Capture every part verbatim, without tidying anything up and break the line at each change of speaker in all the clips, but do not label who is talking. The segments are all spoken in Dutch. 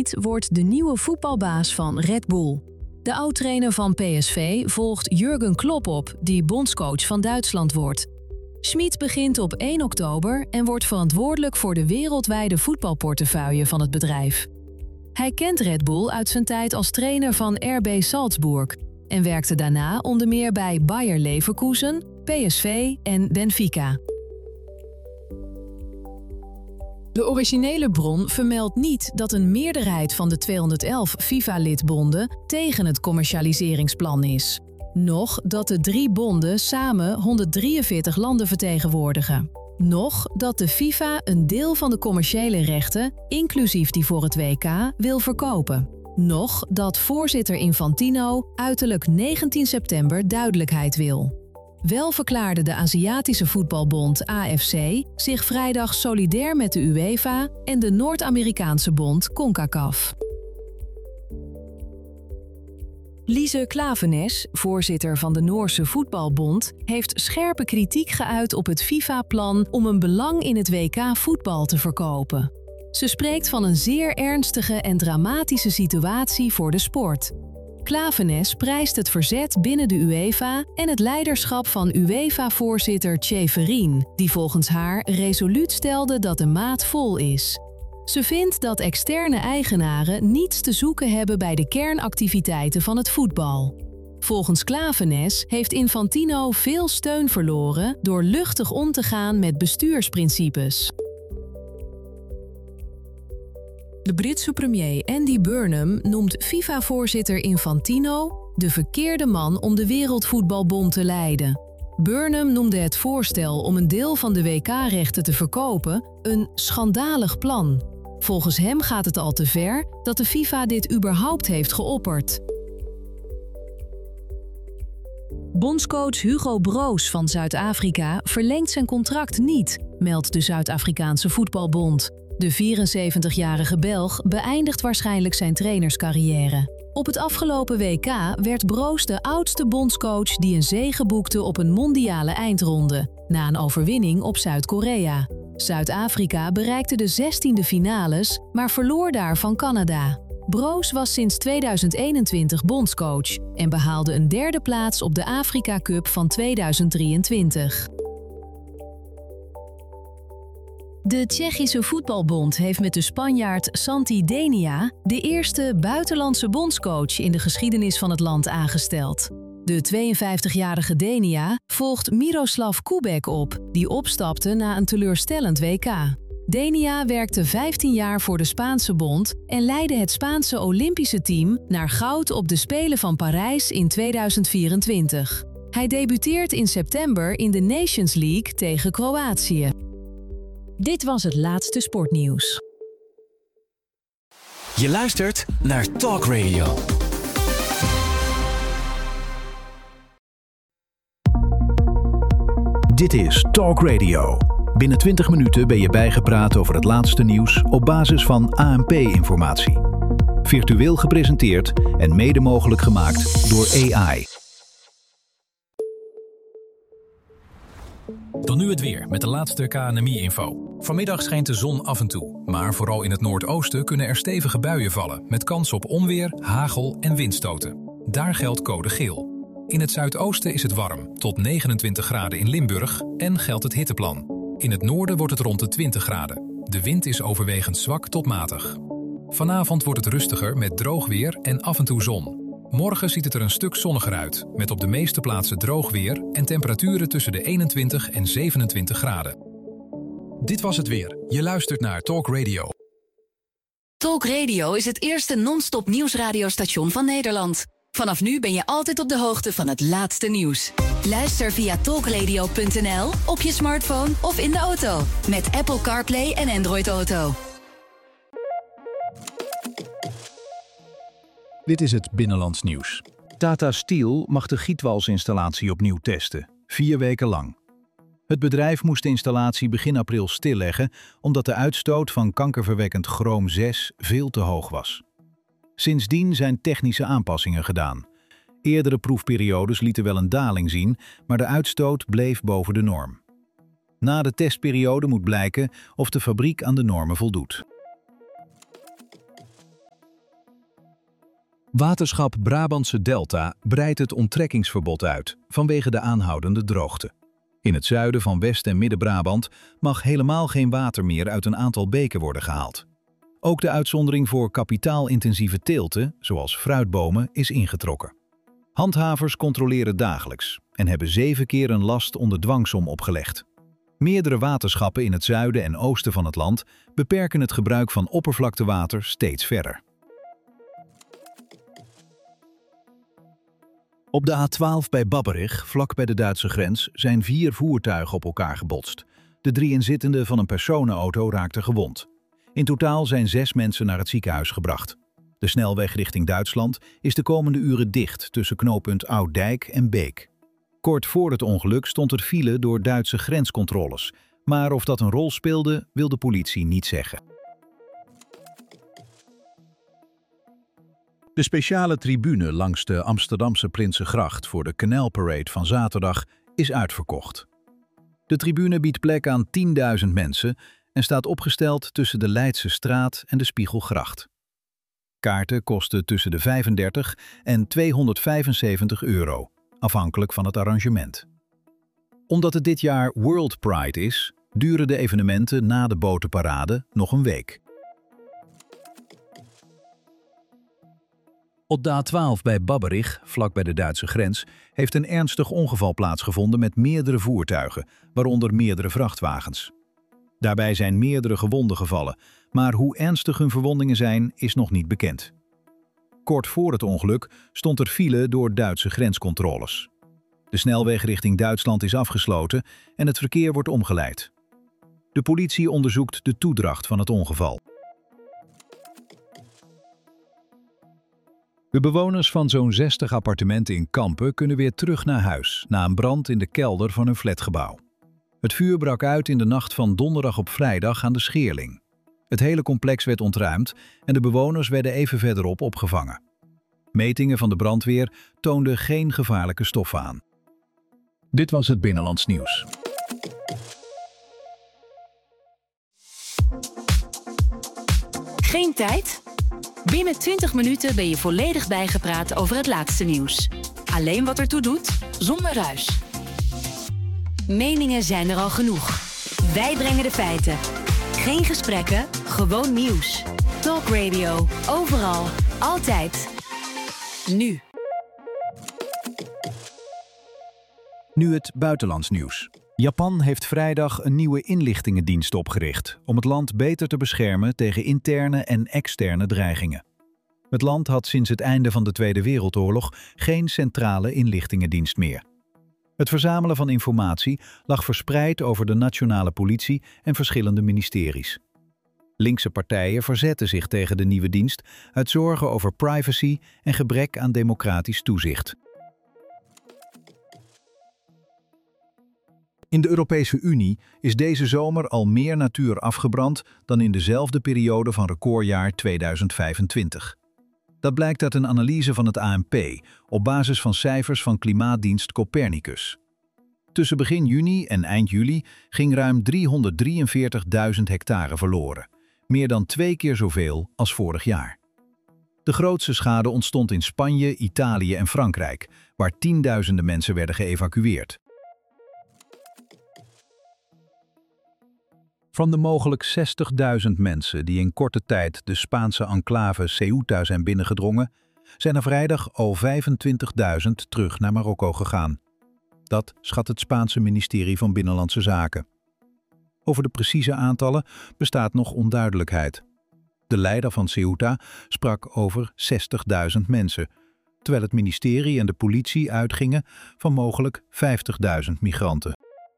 Schmid wordt de nieuwe voetbalbaas van Red Bull. De oud-trainer van P S V volgt Jurgen Klopp op, die bondscoach van Duitsland wordt. Schmid begint op één oktober en wordt verantwoordelijk voor de wereldwijde voetbalportefeuille van het bedrijf. Hij kent Red Bull uit zijn tijd als trainer van R B Salzburg en werkte daarna onder meer bij Bayer Leverkusen, P S V en Benfica. De originele bron vermeldt niet dat een meerderheid van de tweehonderdelf FIFA-lidbonden tegen het commercialiseringsplan is. Nog dat de drie bonden samen honderddrieënveertig landen vertegenwoordigen. Nog dat de FIFA een deel van de commerciële rechten, inclusief die voor het W K, wil verkopen. Nog dat voorzitter Infantino uiterlijk negentien september duidelijkheid wil. Wel verklaarde de Aziatische voetbalbond A F C zich vrijdag solidair met de UEFA en de Noord-Amerikaanse bond CONCACAF. Lise Klavenes, voorzitter van de Noorse voetbalbond, heeft scherpe kritiek geuit op het FIFA-plan om een belang in het W K voetbal te verkopen. Ze spreekt van een zeer ernstige en dramatische situatie voor de sport. Klavenes prijst het verzet binnen de UEFA en het leiderschap van UEFA-voorzitter Tjeferin, die volgens haar resoluut stelde dat de maat vol is. Ze vindt dat externe eigenaren niets te zoeken hebben bij de kernactiviteiten van het voetbal. Volgens Klavenes heeft Infantino veel steun verloren door luchtig om te gaan met bestuursprincipes. De Britse premier Andy Burnham noemt FIFA-voorzitter Infantino de verkeerde man om de Wereldvoetbalbond te leiden. Burnham noemde het voorstel om een deel van de W K-rechten te verkopen een schandalig plan. Volgens hem gaat het al te ver dat de FIFA dit überhaupt heeft geopperd. Bondscoach Hugo Broos van Zuid-Afrika verlengt zijn contract niet, meldt de Zuid-Afrikaanse voetbalbond. De vierenzeventigjarige Belg beëindigt waarschijnlijk zijn trainerscarrière. Op het afgelopen W K werd Broos de oudste bondscoach die een zege boekte op een mondiale eindronde, na een overwinning op Zuid-Korea. Zuid-Afrika bereikte de zestiende finales, maar verloor daar van Canada. Broos was sinds tweeduizend eenentwintig bondscoach en behaalde een derde plaats op de Afrika Cup van tweeduizend drieëntwintig. De Tsjechische voetbalbond heeft met de Spanjaard Santi Denia de eerste buitenlandse bondscoach in de geschiedenis van het land aangesteld. De tweeënvijftigjarige Denia volgt Miroslav Kubek op, die opstapte na een teleurstellend W K. Denia werkte vijftien jaar voor de Spaanse bond en leidde het Spaanse Olympische team naar goud op de Spelen van Parijs in tweeduizend vierentwintig. Hij debuteert in september in de Nations League tegen Kroatië. Dit was het laatste sportnieuws.
Je luistert naar Talk Radio.
Dit is Talk Radio. Binnen twintig minuten ben je bijgepraat over het laatste nieuws op basis van A N P-informatie. Virtueel gepresenteerd en mede mogelijk gemaakt door A I.
Dan nu het weer met de laatste K N M I-info. Vanmiddag schijnt de zon af en toe, maar vooral in het noordoosten kunnen er stevige buien vallen met kans op onweer, hagel en windstoten. Daar geldt code geel. In het zuidoosten is het warm, tot negenentwintig graden in Limburg en geldt het hitteplan. In het noorden wordt het rond de twintig graden. De wind is overwegend zwak tot matig. Vanavond wordt het rustiger met droog weer en af en toe zon. Morgen ziet het er een stuk zonniger uit, met op de meeste plaatsen droog weer en temperaturen tussen de eenentwintig en zevenentwintig graden. Dit was het weer. Je luistert naar Talk Radio.
Talk Radio is het eerste non-stop nieuwsradiostation van Nederland. Vanaf nu ben je altijd op de hoogte van het laatste nieuws. Luister via talkradio punt n l, op je smartphone of in de auto. Met Apple CarPlay en Android Auto.
Dit is het Binnenlands nieuws. Tata Steel mag de gietwalsinstallatie opnieuw testen, vier weken lang. Het bedrijf moest de installatie begin april stilleggen omdat de uitstoot van kankerverwekkend chroom zes veel te hoog was. Sindsdien zijn technische aanpassingen gedaan. Eerdere proefperiodes lieten wel een daling zien, maar de uitstoot bleef boven de norm. Na de testperiode moet blijken of de fabriek aan de normen voldoet. Waterschap Brabantse Delta breidt het onttrekkingsverbod uit vanwege de aanhoudende droogte. In het zuiden van West- en Midden-Brabant mag helemaal geen water meer uit een aantal beken worden gehaald. Ook de uitzondering voor kapitaalintensieve teelten, zoals fruitbomen, is ingetrokken. Handhavers controleren dagelijks en hebben zeven keer een last onder dwangsom opgelegd. Meerdere waterschappen in het zuiden en oosten van het land beperken het gebruik van oppervlaktewater steeds verder. Op de A twaalf bij Babberich, vlak bij de Duitse grens, zijn vier voertuigen op elkaar gebotst. De drie inzittenden van een personenauto raakten gewond. In totaal zijn zes mensen naar het ziekenhuis gebracht. De snelweg richting Duitsland is de komende uren dicht tussen knooppunt Ouddijk en Beek. Kort voor het ongeluk stond er file door Duitse grenscontroles, maar of dat een rol speelde, wil de politie niet zeggen. De speciale tribune langs de Amsterdamse Prinsengracht voor de Canalparade van zaterdag is uitverkocht. De tribune biedt plek aan tienduizend mensen en staat opgesteld tussen de Leidse Straat en de Spiegelgracht. Kaarten kosten tussen de vijfendertig en tweehonderdvijfenzeventig euro, afhankelijk van het arrangement. Omdat het dit jaar World Pride is, duren de evenementen na de botenparade nog een week. Op de A twaalf bij Babberich, vlak bij de Duitse grens, heeft een ernstig ongeval plaatsgevonden met meerdere voertuigen, waaronder meerdere vrachtwagens. Daarbij zijn meerdere gewonden gevallen, maar hoe ernstig hun verwondingen zijn, is nog niet bekend. Kort voor het ongeluk stond er file door Duitse grenscontroles. De snelweg richting Duitsland is afgesloten en het verkeer wordt omgeleid. De politie onderzoekt de toedracht van het ongeval. De bewoners van zo'n zestig appartementen in Kampen kunnen weer terug naar huis na een brand in de kelder van hun flatgebouw. Het vuur brak uit in de nacht van donderdag op vrijdag aan de Scheerling. Het hele complex werd ontruimd en de bewoners werden even verderop opgevangen. Metingen van de brandweer toonden geen gevaarlijke stoffen aan. Dit was het Binnenlands Nieuws.
Geen tijd? Binnen twintig minuten ben je volledig bijgepraat over het laatste nieuws. Alleen wat ertoe doet, zonder ruis. Meningen zijn er al genoeg. Wij brengen de feiten. Geen gesprekken, gewoon nieuws. Talk Radio, overal, altijd. Nu.
Nu het buitenlands nieuws. Japan heeft vrijdag een nieuwe inlichtingendienst opgericht om het land beter te beschermen tegen interne en externe dreigingen. Het land had sinds het einde van de Tweede Wereldoorlog geen centrale inlichtingendienst meer. Het verzamelen van informatie lag verspreid over de nationale politie en verschillende ministeries. Linkse partijen verzetten zich tegen de nieuwe dienst uit zorgen over privacy en gebrek aan democratisch toezicht. In de Europese Unie is deze zomer al meer natuur afgebrand dan in dezelfde periode van recordjaar tweeduizend vijfentwintig. Dat blijkt uit een analyse van het A N P op basis van cijfers van klimaatdienst Copernicus. Tussen begin juni en eind juli ging ruim driehonderddrieënveertigduizend hectare verloren, meer dan twee keer zoveel als vorig jaar. De grootste schade ontstond in Spanje, Italië en Frankrijk, waar tienduizenden mensen werden geëvacueerd. Van de mogelijk zestigduizend mensen die in korte tijd de Spaanse enclave Ceuta zijn binnengedrongen, zijn er vrijdag al vijfentwintigduizend terug naar Marokko gegaan. Dat schat het Spaanse ministerie van Binnenlandse Zaken. Over de precieze aantallen bestaat nog onduidelijkheid. De leider van Ceuta sprak over zestigduizend mensen, terwijl het ministerie en de politie uitgingen van mogelijk vijftigduizend migranten.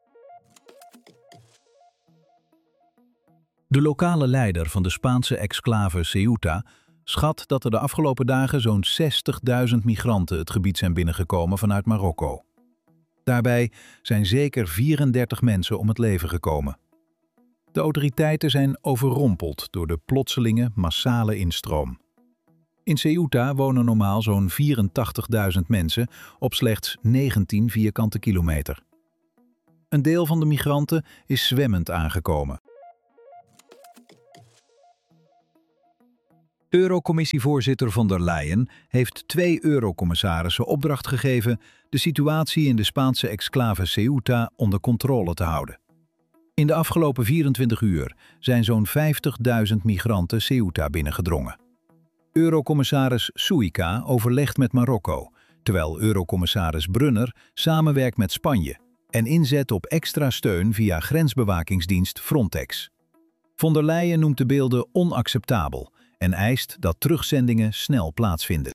De lokale leider van de Spaanse exclave Ceuta schat dat er de afgelopen dagen zo'n zestigduizend migranten het gebied zijn binnengekomen vanuit Marokko. Daarbij zijn zeker vierendertig mensen om het leven gekomen. De autoriteiten zijn overrompeld door de plotselinge massale instroom. In Ceuta wonen normaal zo'n vierentachtigduizend mensen op slechts negentien vierkante kilometer. Een deel van de migranten is zwemmend aangekomen. Eurocomissievoorzitter von der Leyen heeft twee eurocommissarissen opdracht gegeven de situatie in de Spaanse exclave Ceuta onder controle te houden. In de afgelopen vierentwintig uur zijn zo'n vijftigduizend migranten Ceuta binnengedrongen. Eurocommissaris Suica overlegt met Marokko, terwijl Eurocommissaris Brunner samenwerkt met Spanje en inzet op extra steun via grensbewakingsdienst Frontex. Von der Leyen noemt de beelden onacceptabel en eist dat terugzendingen snel plaatsvinden.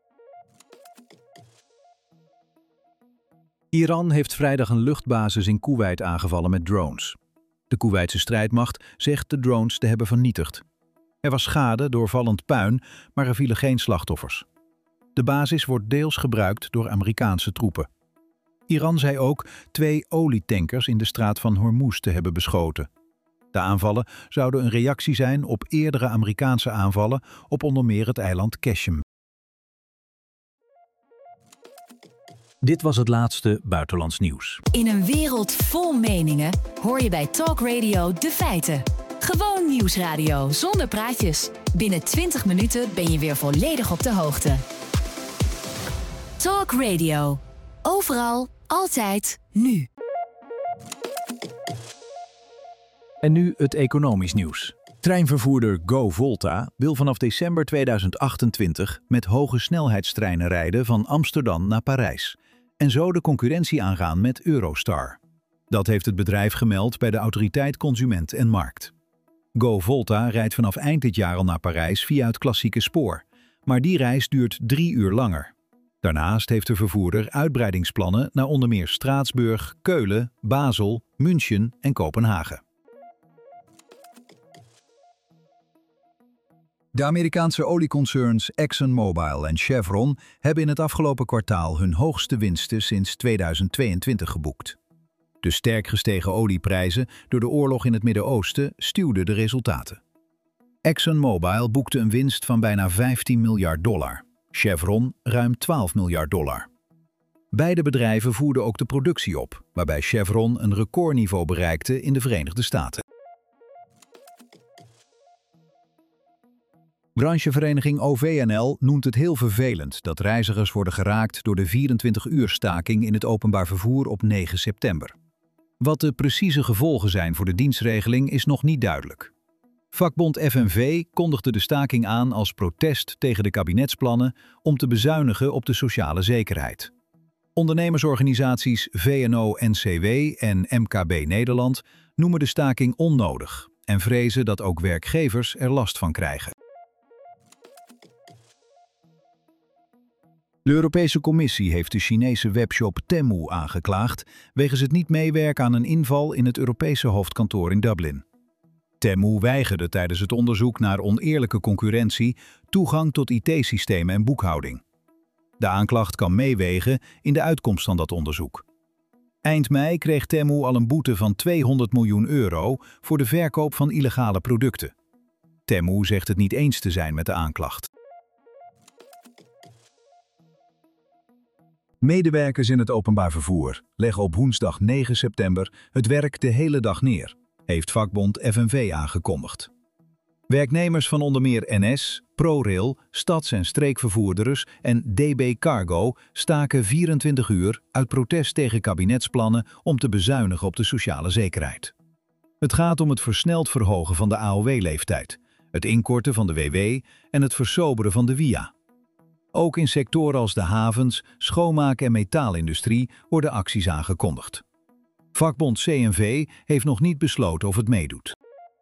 Iran heeft vrijdag een luchtbasis in Koeweit aangevallen met drones. De Koeweitse strijdmacht zegt de drones te hebben vernietigd. Er was schade door vallend puin, maar er vielen geen slachtoffers. De basis wordt deels gebruikt door Amerikaanse troepen. Iran zei ook twee olietankers in de straat van Hormuz te hebben beschoten. De aanvallen zouden een reactie zijn op eerdere Amerikaanse aanvallen op onder meer het eiland Qeshm. Dit was het laatste buitenlands nieuws.
In een wereld vol meningen hoor je bij Talk Radio de feiten. Gewoon nieuwsradio zonder praatjes. Binnen twintig minuten ben je weer volledig op de hoogte. Talk Radio. Overal, altijd, nu.
En nu het economisch nieuws. Treinvervoerder GoVolta wil vanaf december tweeduizend achtentwintig met hoge snelheidstreinen rijden van Amsterdam naar Parijs en zo de concurrentie aangaan met Eurostar. Dat heeft het bedrijf gemeld bij de Autoriteit Consument en Markt. GoVolta rijdt vanaf eind dit jaar al naar Parijs via het klassieke spoor, maar die reis duurt drie uur langer. Daarnaast heeft de vervoerder uitbreidingsplannen naar onder meer Straatsburg, Keulen, Basel, München en Kopenhagen. De Amerikaanse olieconcerns ExxonMobil en Chevron hebben in het afgelopen kwartaal hun hoogste winsten sinds tweeduizend tweeëntwintig geboekt. De sterk gestegen olieprijzen door de oorlog in het Midden-Oosten stuwden de resultaten. ExxonMobil boekte een winst van bijna vijftien miljard dollar, Chevron ruim twaalf miljard dollar. Beide bedrijven voerden ook de productie op, waarbij Chevron een recordniveau bereikte in de Verenigde Staten. Branchevereniging O V N L noemt het heel vervelend dat reizigers worden geraakt door de vierentwintig uur staking in het openbaar vervoer op negen september. Wat de precieze gevolgen zijn voor de dienstregeling is nog niet duidelijk. Vakbond F N V kondigde de staking aan als protest tegen de kabinetsplannen om te bezuinigen op de sociale zekerheid. Ondernemersorganisaties V N O N C W en M K B Nederland noemen de staking onnodig en vrezen dat ook werkgevers er last van krijgen. De Europese Commissie heeft de Chinese webshop Temu aangeklaagd wegens het niet meewerken aan een inval in het Europese hoofdkantoor in Dublin. Temu weigerde tijdens het onderzoek naar oneerlijke concurrentie toegang tot I T-systemen en boekhouding. De aanklacht kan meewegen in de uitkomst van dat onderzoek. Eind mei kreeg Temu al een boete van tweehonderd miljoen euro voor de verkoop van illegale producten. Temu zegt het niet eens te zijn met de aanklacht. Medewerkers in het openbaar vervoer leggen op woensdag negen september het werk de hele dag neer, heeft vakbond F N V aangekondigd. Werknemers van onder meer N S, ProRail, stads- en streekvervoerders en D B Cargo staken vierentwintig uur uit protest tegen kabinetsplannen om te bezuinigen op de sociale zekerheid. Het gaat om het versneld verhogen van de A O W-leeftijd, het inkorten van de W W en het versoberen van de W I A. Ook in sectoren als de havens, schoonmaak- en metaalindustrie worden acties aangekondigd. Vakbond C N V heeft nog niet besloten of het meedoet.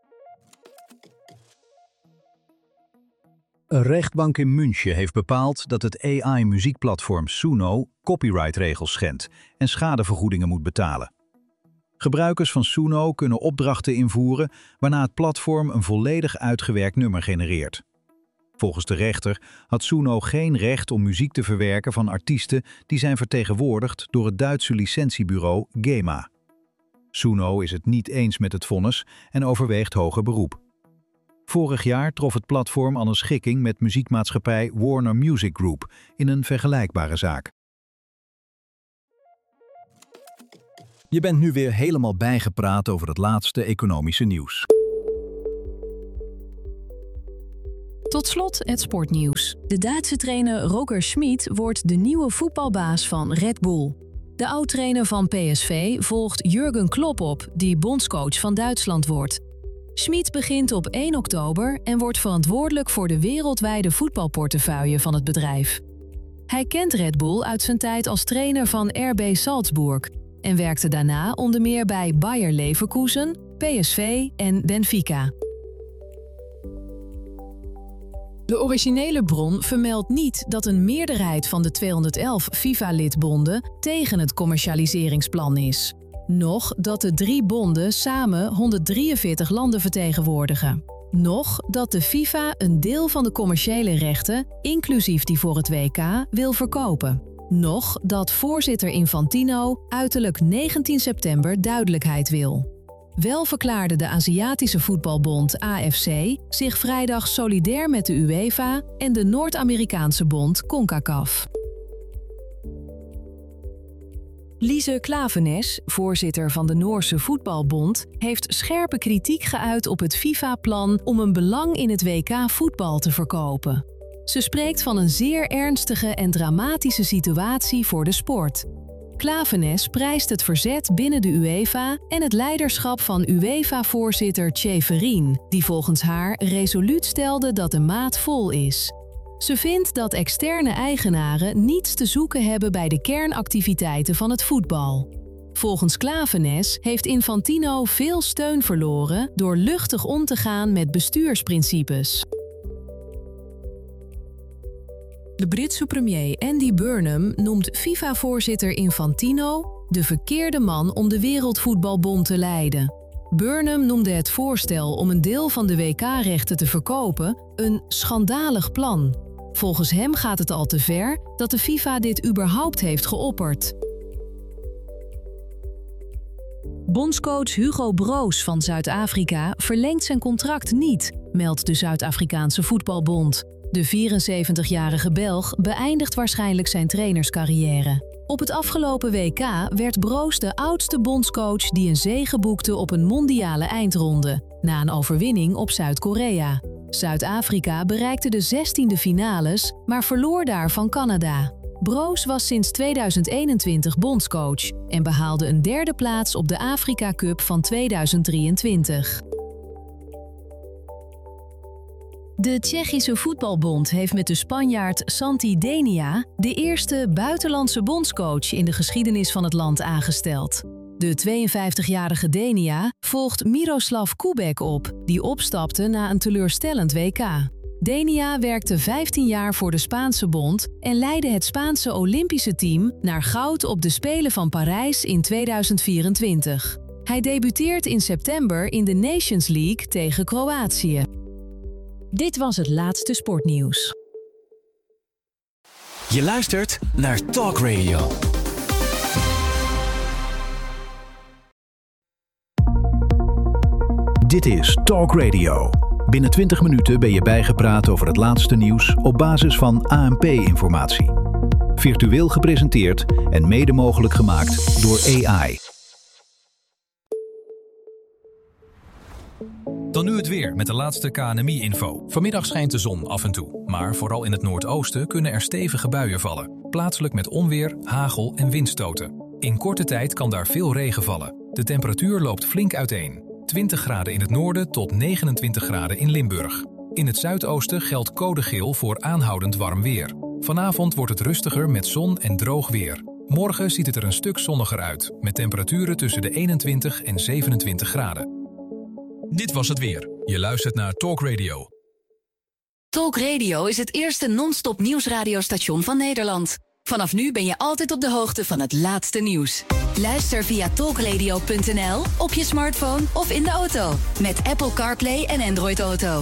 Een rechtbank in München heeft bepaald dat het A I-muziekplatform Suno copyrightregels schendt en schadevergoedingen moet betalen. Gebruikers van Suno kunnen opdrachten invoeren waarna het platform een volledig uitgewerkt nummer genereert. Volgens de rechter had Suno geen recht om muziek te verwerken van artiesten die zijn vertegenwoordigd door het Duitse licentiebureau GEMA. Suno is het niet eens met het vonnis en overweegt hoger beroep. Vorig jaar trof het platform al een schikking met muziekmaatschappij Warner Music Group in een vergelijkbare zaak. Je bent nu weer helemaal bijgepraat over het laatste economische nieuws.
Tot slot het sportnieuws. De Duitse trainer Roger Schmid wordt de nieuwe voetbalbaas van Red Bull. De oud-trainer van P S V volgt Jurgen Klopp op, die bondscoach van Duitsland wordt. Schmid begint op één oktober en wordt verantwoordelijk voor de wereldwijde voetbalportefeuille van het bedrijf. Hij kent Red Bull uit zijn tijd als trainer van R B Salzburg en werkte daarna onder meer bij Bayer Leverkusen, P S V en Benfica. De originele bron vermeldt niet dat een meerderheid van de tweehonderdelf FIFA-lidbonden tegen het commercialiseringsplan is. Nog dat de drie bonden samen honderddrieënveertig landen vertegenwoordigen. Nog dat de FIFA een deel van de commerciële rechten, inclusief die voor het W K, wil verkopen. Nog dat voorzitter Infantino uiterlijk negentien september duidelijkheid wil. Wel verklaarde de Aziatische voetbalbond A F C zich vrijdag solidair met de UEFA en de Noord-Amerikaanse bond CONCACAF. Lise Klaveness, voorzitter van de Noorse voetbalbond, heeft scherpe kritiek geuit op het FIFA-plan om een belang in het W K voetbal te verkopen. Ze spreekt van een zeer ernstige en dramatische situatie voor de sport. Klaveness prijst het verzet binnen de UEFA en het leiderschap van UEFA-voorzitter Tjeferin, die volgens haar resoluut stelde dat de maat vol is. Ze vindt dat externe eigenaren niets te zoeken hebben bij de kernactiviteiten van het voetbal. Volgens Klaveness heeft Infantino veel steun verloren door luchtig om te gaan met bestuursprincipes. De Britse premier Andy Burnham noemt FIFA-voorzitter Infantino de verkeerde man om de Wereldvoetbalbond te leiden. Burnham noemde het voorstel om een deel van de W K-rechten te verkopen een schandalig plan. Volgens hem gaat het al te ver dat de FIFA dit überhaupt heeft geopperd. Bondscoach Hugo Broos van Zuid-Afrika verlengt zijn contract niet, meldt de Zuid-Afrikaanse voetbalbond. De vierenzeventigjarige Belg beëindigt waarschijnlijk zijn trainerscarrière. Op het afgelopen W K werd Broos de oudste bondscoach die een zege boekte op een mondiale eindronde, na een overwinning op Zuid-Korea. Zuid-Afrika bereikte de zestiende finales, maar verloor daar van Canada. Broos was sinds tweeduizend eenentwintig bondscoach en behaalde een derde plaats op de Afrika Cup van tweeduizend drieëntwintig. De Tsjechische voetbalbond heeft met de Spanjaard Santi Denia de eerste buitenlandse bondscoach in de geschiedenis van het land aangesteld. De tweeënvijftigjarige Denia volgt Miroslav Kubek op, die opstapte na een teleurstellend W K. Denia werkte vijftien jaar voor de Spaanse bond en leidde het Spaanse Olympische team naar goud op de Spelen van Parijs in tweeduizend vierentwintig. Hij debuteert in september in de Nations League tegen Kroatië. Dit was het laatste sportnieuws.
Je luistert naar Talk Radio.
Dit is Talk Radio. Binnen twintig minuten ben je bijgepraat over het laatste nieuws op basis van A N P-informatie. Virtueel gepresenteerd en mede mogelijk gemaakt door A I.
Dan nu het weer met de laatste K N M I-info. Vanmiddag schijnt de zon af en toe, maar vooral in het noordoosten kunnen er stevige buien vallen. Plaatselijk met onweer, hagel en windstoten. In korte tijd kan daar veel regen vallen. De temperatuur loopt flink uiteen. twintig graden in het noorden tot negenentwintig graden in Limburg. In het zuidoosten geldt code geel voor aanhoudend warm weer. Vanavond wordt het rustiger met zon en droog weer. Morgen ziet het er een stuk zonniger uit, met temperaturen tussen de eenentwintig en zevenentwintig graden. Dit was het weer. Je luistert naar Talk Radio.
Talk Radio is het eerste non-stop nieuwsradiostation van Nederland. Vanaf nu ben je altijd op de hoogte van het laatste nieuws. Luister via talkradio punt n l, op je smartphone of in de auto. Met Apple CarPlay en Android Auto.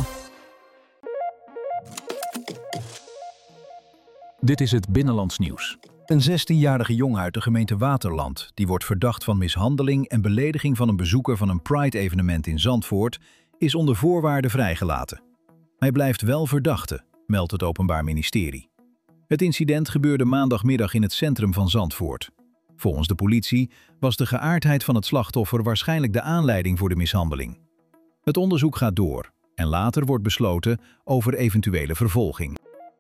Dit is het Binnenlands nieuws. Een zestienjarige jongen uit de gemeente Waterland, die wordt verdacht van mishandeling en belediging van een bezoeker van een Pride-evenement in Zandvoort, is onder voorwaarden vrijgelaten. Hij blijft wel verdachte, meldt het Openbaar Ministerie. Het incident gebeurde maandagmiddag in het centrum van Zandvoort. Volgens de politie was de geaardheid van het slachtoffer waarschijnlijk de aanleiding voor de mishandeling. Het onderzoek gaat door. en later wordt besloten over eventuele vervolging.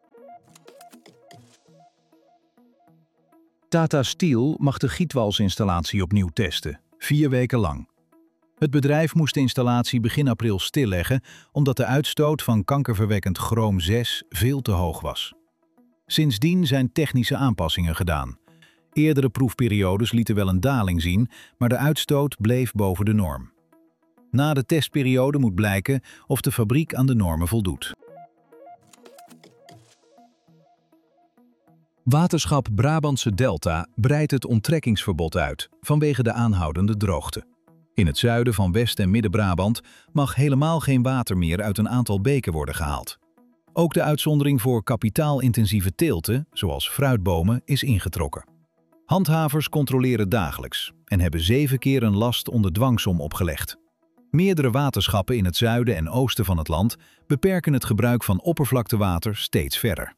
Tata Steel mag de gietwalsinstallatie opnieuw testen, vier weken lang. Het bedrijf moest de installatie begin april stilleggen omdat de uitstoot van kankerverwekkend chroom zes veel te hoog was. Sindsdien zijn technische aanpassingen gedaan. Eerdere proefperiodes lieten wel een daling zien, maar de uitstoot bleef boven de norm. Na de testperiode moet blijken of de fabriek aan de normen voldoet. Waterschap Brabantse Delta breidt het onttrekkingsverbod uit vanwege de aanhoudende droogte. In het zuiden van West- en Midden-Brabant mag helemaal geen water meer uit een aantal beken worden gehaald. Ook de uitzondering voor kapitaalintensieve teelten, zoals fruitbomen, is ingetrokken. Handhavers controleren dagelijks en hebben zeven keer een last onder dwangsom opgelegd. Meerdere waterschappen in het zuiden en oosten van het land beperken het gebruik van oppervlaktewater steeds verder.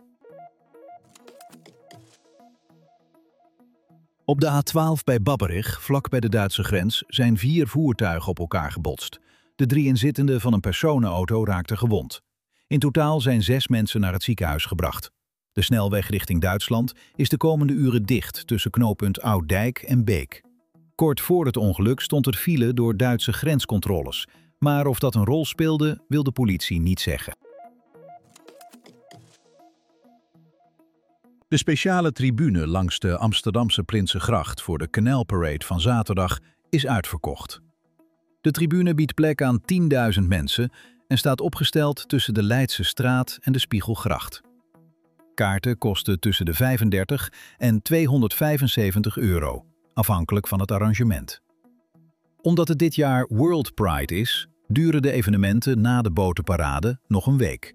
Op de A twaalf bij Babberich, vlak bij de Duitse grens, zijn vier voertuigen op elkaar gebotst. De drie inzittenden van een personenauto raakten gewond. In totaal zijn zes mensen naar het ziekenhuis gebracht. De snelweg richting Duitsland is de komende uren dicht tussen knooppunt Ouddijk en Beek. Kort voor het ongeluk stond er file door Duitse grenscontroles, maar of dat een rol speelde, wil de politie niet zeggen. De speciale tribune langs de Amsterdamse Prinsengracht voor de Canalparade van zaterdag is uitverkocht. De tribune biedt plek aan tienduizend mensen en staat opgesteld tussen de Leidse Straat en de Spiegelgracht. Kaarten kosten tussen de vijfendertig en tweehonderdvijfenzeventig euro, afhankelijk van het arrangement. Omdat het dit jaar World Pride is, duren de evenementen na de botenparade nog een week.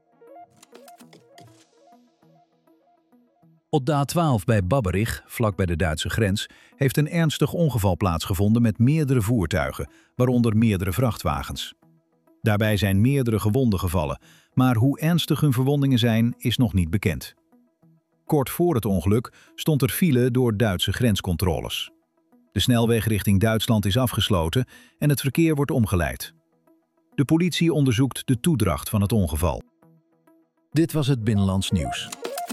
Op de A twaalf bij Babberich, vlak bij de Duitse grens, heeft een ernstig ongeval plaatsgevonden met meerdere voertuigen, waaronder meerdere vrachtwagens. Daarbij zijn meerdere gewonden gevallen, maar hoe ernstig hun verwondingen zijn, is nog niet bekend. Kort voor het ongeluk stond er file door Duitse grenscontroles. De snelweg richting Duitsland is afgesloten en het verkeer wordt omgeleid. De politie onderzoekt de toedracht van het ongeval. Dit was het Binnenlands Nieuws.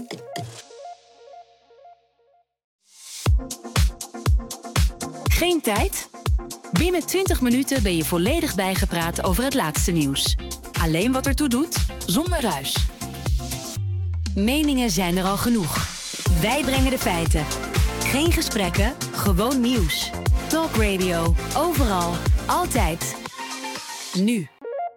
Geen tijd? Binnen twintig minuten ben je volledig bijgepraat over het laatste nieuws. Alleen wat ertoe doet, zonder ruis. Meningen zijn er al genoeg. Wij brengen de feiten. Geen gesprekken, gewoon nieuws. Talk Radio, overal, altijd. Nu.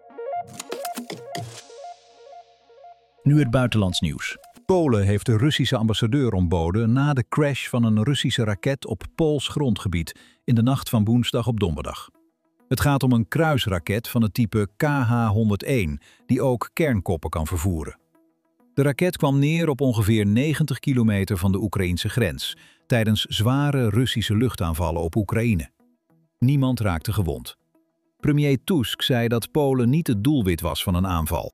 Nu het buitenlands nieuws. Polen heeft de Russische ambassadeur ontboden na de crash van een Russische raket op Pools grondgebied in de nacht van woensdag op donderdag. Het gaat om een kruisraket van het type K H honderdéén, die ook kernkoppen kan vervoeren. De raket kwam neer op ongeveer negentig kilometer van de Oekraïnse grens, tijdens zware Russische luchtaanvallen op Oekraïne. Niemand raakte gewond. Premier Tusk zei dat Polen niet het doelwit was van een aanval.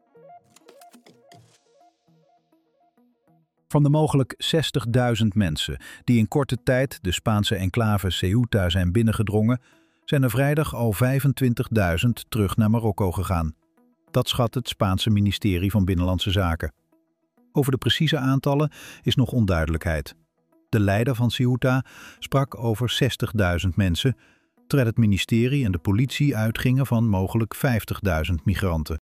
Van de mogelijk zestigduizend mensen die in korte tijd de Spaanse enclave Ceuta zijn binnengedrongen, zijn er vrijdag al vijfentwintigduizend terug naar Marokko gegaan. Dat schat het Spaanse ministerie van Binnenlandse Zaken. Over de precieze aantallen is nog onduidelijkheid. De leider van Ceuta sprak over zestigduizend mensen, terwijl het ministerie en de politie uitgingen van mogelijk vijftigduizend migranten.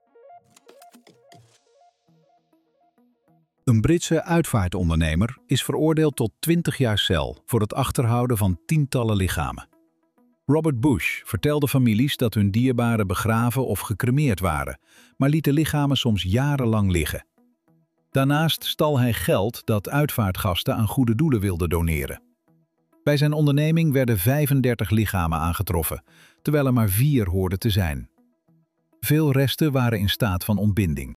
Een Britse uitvaartondernemer is veroordeeld tot twintig jaar cel voor het achterhouden van tientallen lichamen. Robert Bush vertelde families dat hun dierbaren begraven of gecremeerd waren, maar liet de lichamen soms jarenlang liggen. Daarnaast stal hij geld dat uitvaartgasten aan goede doelen wilden doneren. Bij zijn onderneming werden vijfendertig lichamen aangetroffen, terwijl er maar vier hoorden te zijn. Veel resten waren in staat van ontbinding.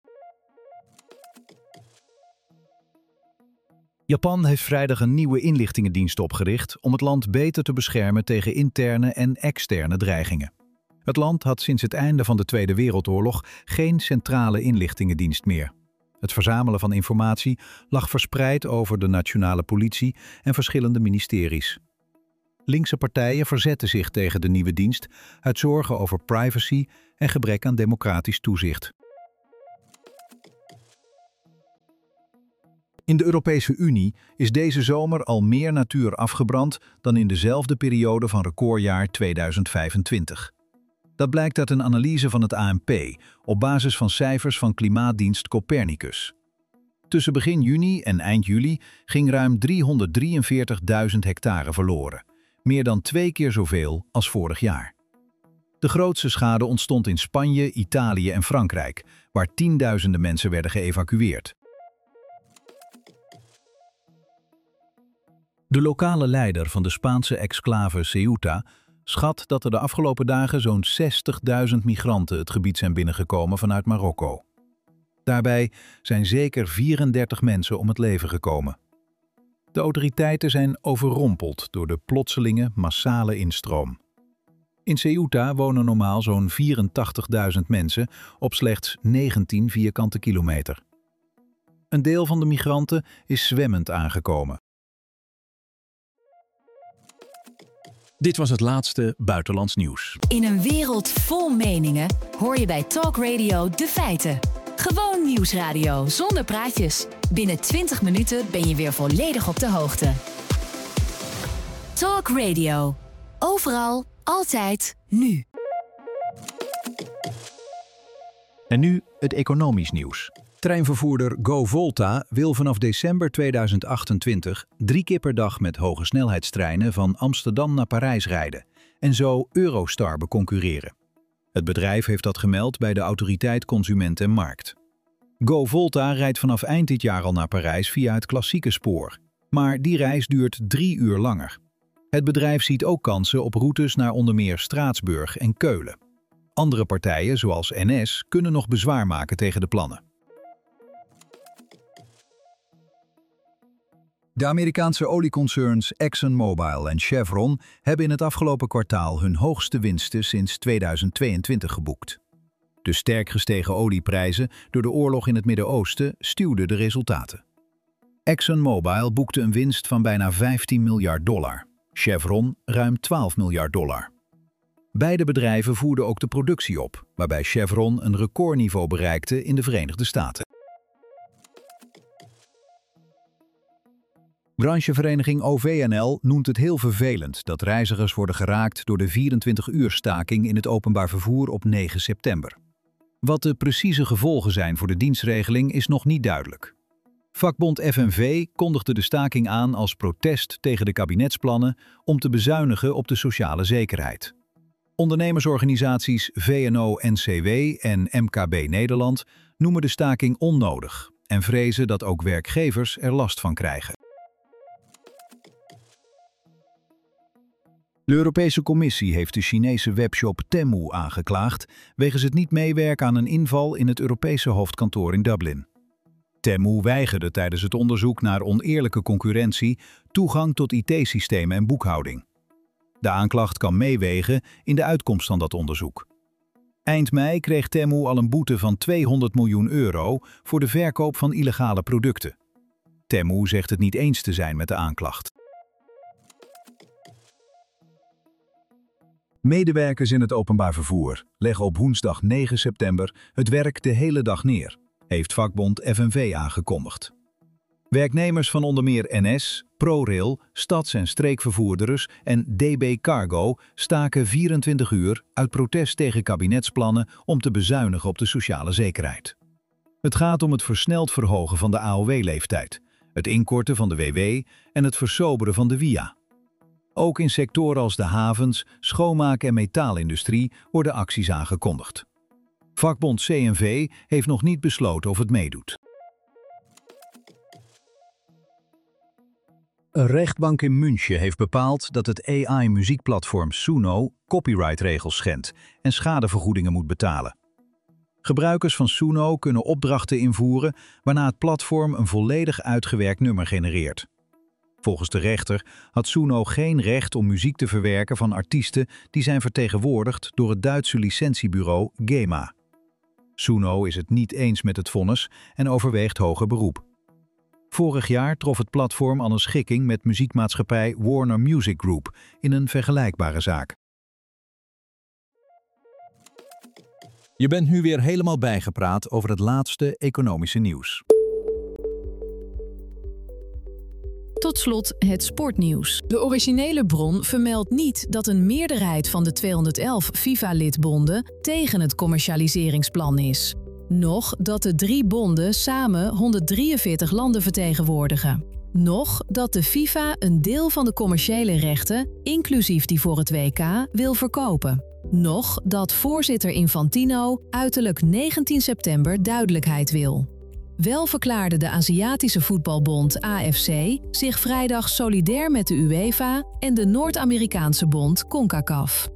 Japan heeft vrijdag een nieuwe inlichtingendienst opgericht om het land beter te beschermen tegen interne en externe dreigingen. Het land had sinds het einde van de Tweede Wereldoorlog geen centrale inlichtingendienst meer. Het verzamelen van informatie lag verspreid over de nationale politie en verschillende ministeries. Linkse partijen verzetten zich tegen de nieuwe dienst uit zorgen over privacy en gebrek aan democratisch toezicht. In de Europese Unie is deze zomer al meer natuur afgebrand dan in dezelfde periode van recordjaar tweeduizend vijfentwintig. Dat blijkt uit een analyse van het A N P op basis van cijfers van klimaatdienst Copernicus. Tussen begin juni en eind juli ging ruim driehonderddrieënveertigduizend hectare verloren, meer dan twee keer zoveel als vorig jaar. De grootste schade ontstond in Spanje, Italië en Frankrijk, waar tienduizenden mensen werden geëvacueerd. De lokale leider van de Spaanse exclave Ceuta schat dat er de afgelopen dagen zo'n zestigduizend migranten het gebied zijn binnengekomen vanuit Marokko. Daarbij zijn zeker vierendertig mensen om het leven gekomen. De autoriteiten zijn overrompeld door de plotselinge massale instroom. In Ceuta wonen normaal zo'n vierentachtigduizend mensen op slechts negentien vierkante kilometer. Een deel van de migranten is zwemmend aangekomen.
Dit was het laatste buitenlands nieuws.
In een wereld vol meningen hoor je bij Talk Radio de feiten. Gewoon nieuwsradio zonder praatjes. Binnen twintig minuten ben je weer volledig op de hoogte. Talk Radio. Overal, altijd, nu.
En nu het economisch nieuws. Treinvervoerder GoVolta wil vanaf december tweeduizend achtentwintig drie keer per dag met hoge snelheidstreinen van Amsterdam naar Parijs rijden en zo Eurostar beconcurreren. Het bedrijf heeft dat gemeld bij de Autoriteit Consument en Markt. GoVolta rijdt vanaf eind dit jaar al naar Parijs via het klassieke spoor, maar die reis duurt drie uur langer. Het bedrijf ziet ook kansen op routes naar onder meer Straatsburg en Keulen. Andere partijen, zoals N S, kunnen nog bezwaar maken tegen de plannen. De Amerikaanse olieconcerns ExxonMobil en Chevron hebben in het afgelopen kwartaal hun hoogste winsten sinds tweeduizend tweeëntwintig geboekt. De sterk gestegen olieprijzen door de oorlog in het Midden-Oosten stuwden de resultaten. ExxonMobil boekte een winst van bijna vijftien miljard dollar, Chevron ruim twaalf miljard dollar. Beide bedrijven voerden ook de productie op, waarbij Chevron een recordniveau bereikte in de Verenigde Staten. Branchevereniging O V N L noemt het heel vervelend dat reizigers worden geraakt door de vierentwintig uur staking in het openbaar vervoer op negen september. Wat de precieze gevolgen zijn voor de dienstregeling is nog niet duidelijk. Vakbond F N V kondigde de staking aan als protest tegen de kabinetsplannen om te bezuinigen op de sociale zekerheid. Ondernemersorganisaties V N O N C W en M K B Nederland noemen de staking onnodig en vrezen dat ook werkgevers er last van krijgen. De Europese Commissie heeft de Chinese webshop Temu aangeklaagd wegens het niet meewerken aan een inval in het Europese hoofdkantoor in Dublin. Temu weigerde tijdens het onderzoek naar oneerlijke concurrentie toegang tot I T-systemen en boekhouding. De aanklacht kan meewegen in de uitkomst van dat onderzoek. Eind mei kreeg Temu al een boete van tweehonderd miljoen euro voor de verkoop van illegale producten. Temu zegt het niet eens te zijn met de aanklacht. Medewerkers in het openbaar vervoer leggen op woensdag negen september het werk de hele dag neer, heeft vakbond F N V aangekondigd. Werknemers van onder meer N S, ProRail, stads- en streekvervoerders en D B Cargo staken vierentwintig uur uit protest tegen kabinetsplannen om te bezuinigen op de sociale zekerheid. Het gaat om het versneld verhogen van de A O W-leeftijd, het inkorten van de W W en het versoberen van de W I A. Ook in sectoren als de havens, schoonmaak- en metaalindustrie worden acties aangekondigd. Vakbond C N V heeft nog niet besloten of het meedoet. Een rechtbank in München heeft bepaald dat het A I-muziekplatform Suno copyrightregels schendt en schadevergoedingen moet betalen. Gebruikers van Suno kunnen opdrachten invoeren waarna het platform een volledig uitgewerkt nummer genereert. Volgens de rechter had Suno geen recht om muziek te verwerken van artiesten die zijn vertegenwoordigd door het Duitse licentiebureau GEMA. Suno is het niet eens met het vonnis en overweegt hoger beroep. Vorig jaar trof het platform al een schikking met muziekmaatschappij Warner Music Group in een vergelijkbare zaak.
Je bent nu weer helemaal bijgepraat over het laatste economische nieuws.
Tot slot het sportnieuws. De originele bron vermeldt niet dat een meerderheid van de tweehonderdelf FIFA-lidbonden tegen het commercialiseringsplan is. Nog dat de drie bonden samen honderddrieënveertig landen vertegenwoordigen. Nog dat de FIFA een deel van de commerciële rechten, inclusief die voor het W K, wil verkopen. Nog dat voorzitter Infantino uiterlijk negentien september duidelijkheid wil. Wel verklaarde de Aziatische voetbalbond A F C zich vrijdag solidair met de UEFA en de Noord-Amerikaanse bond CONCACAF.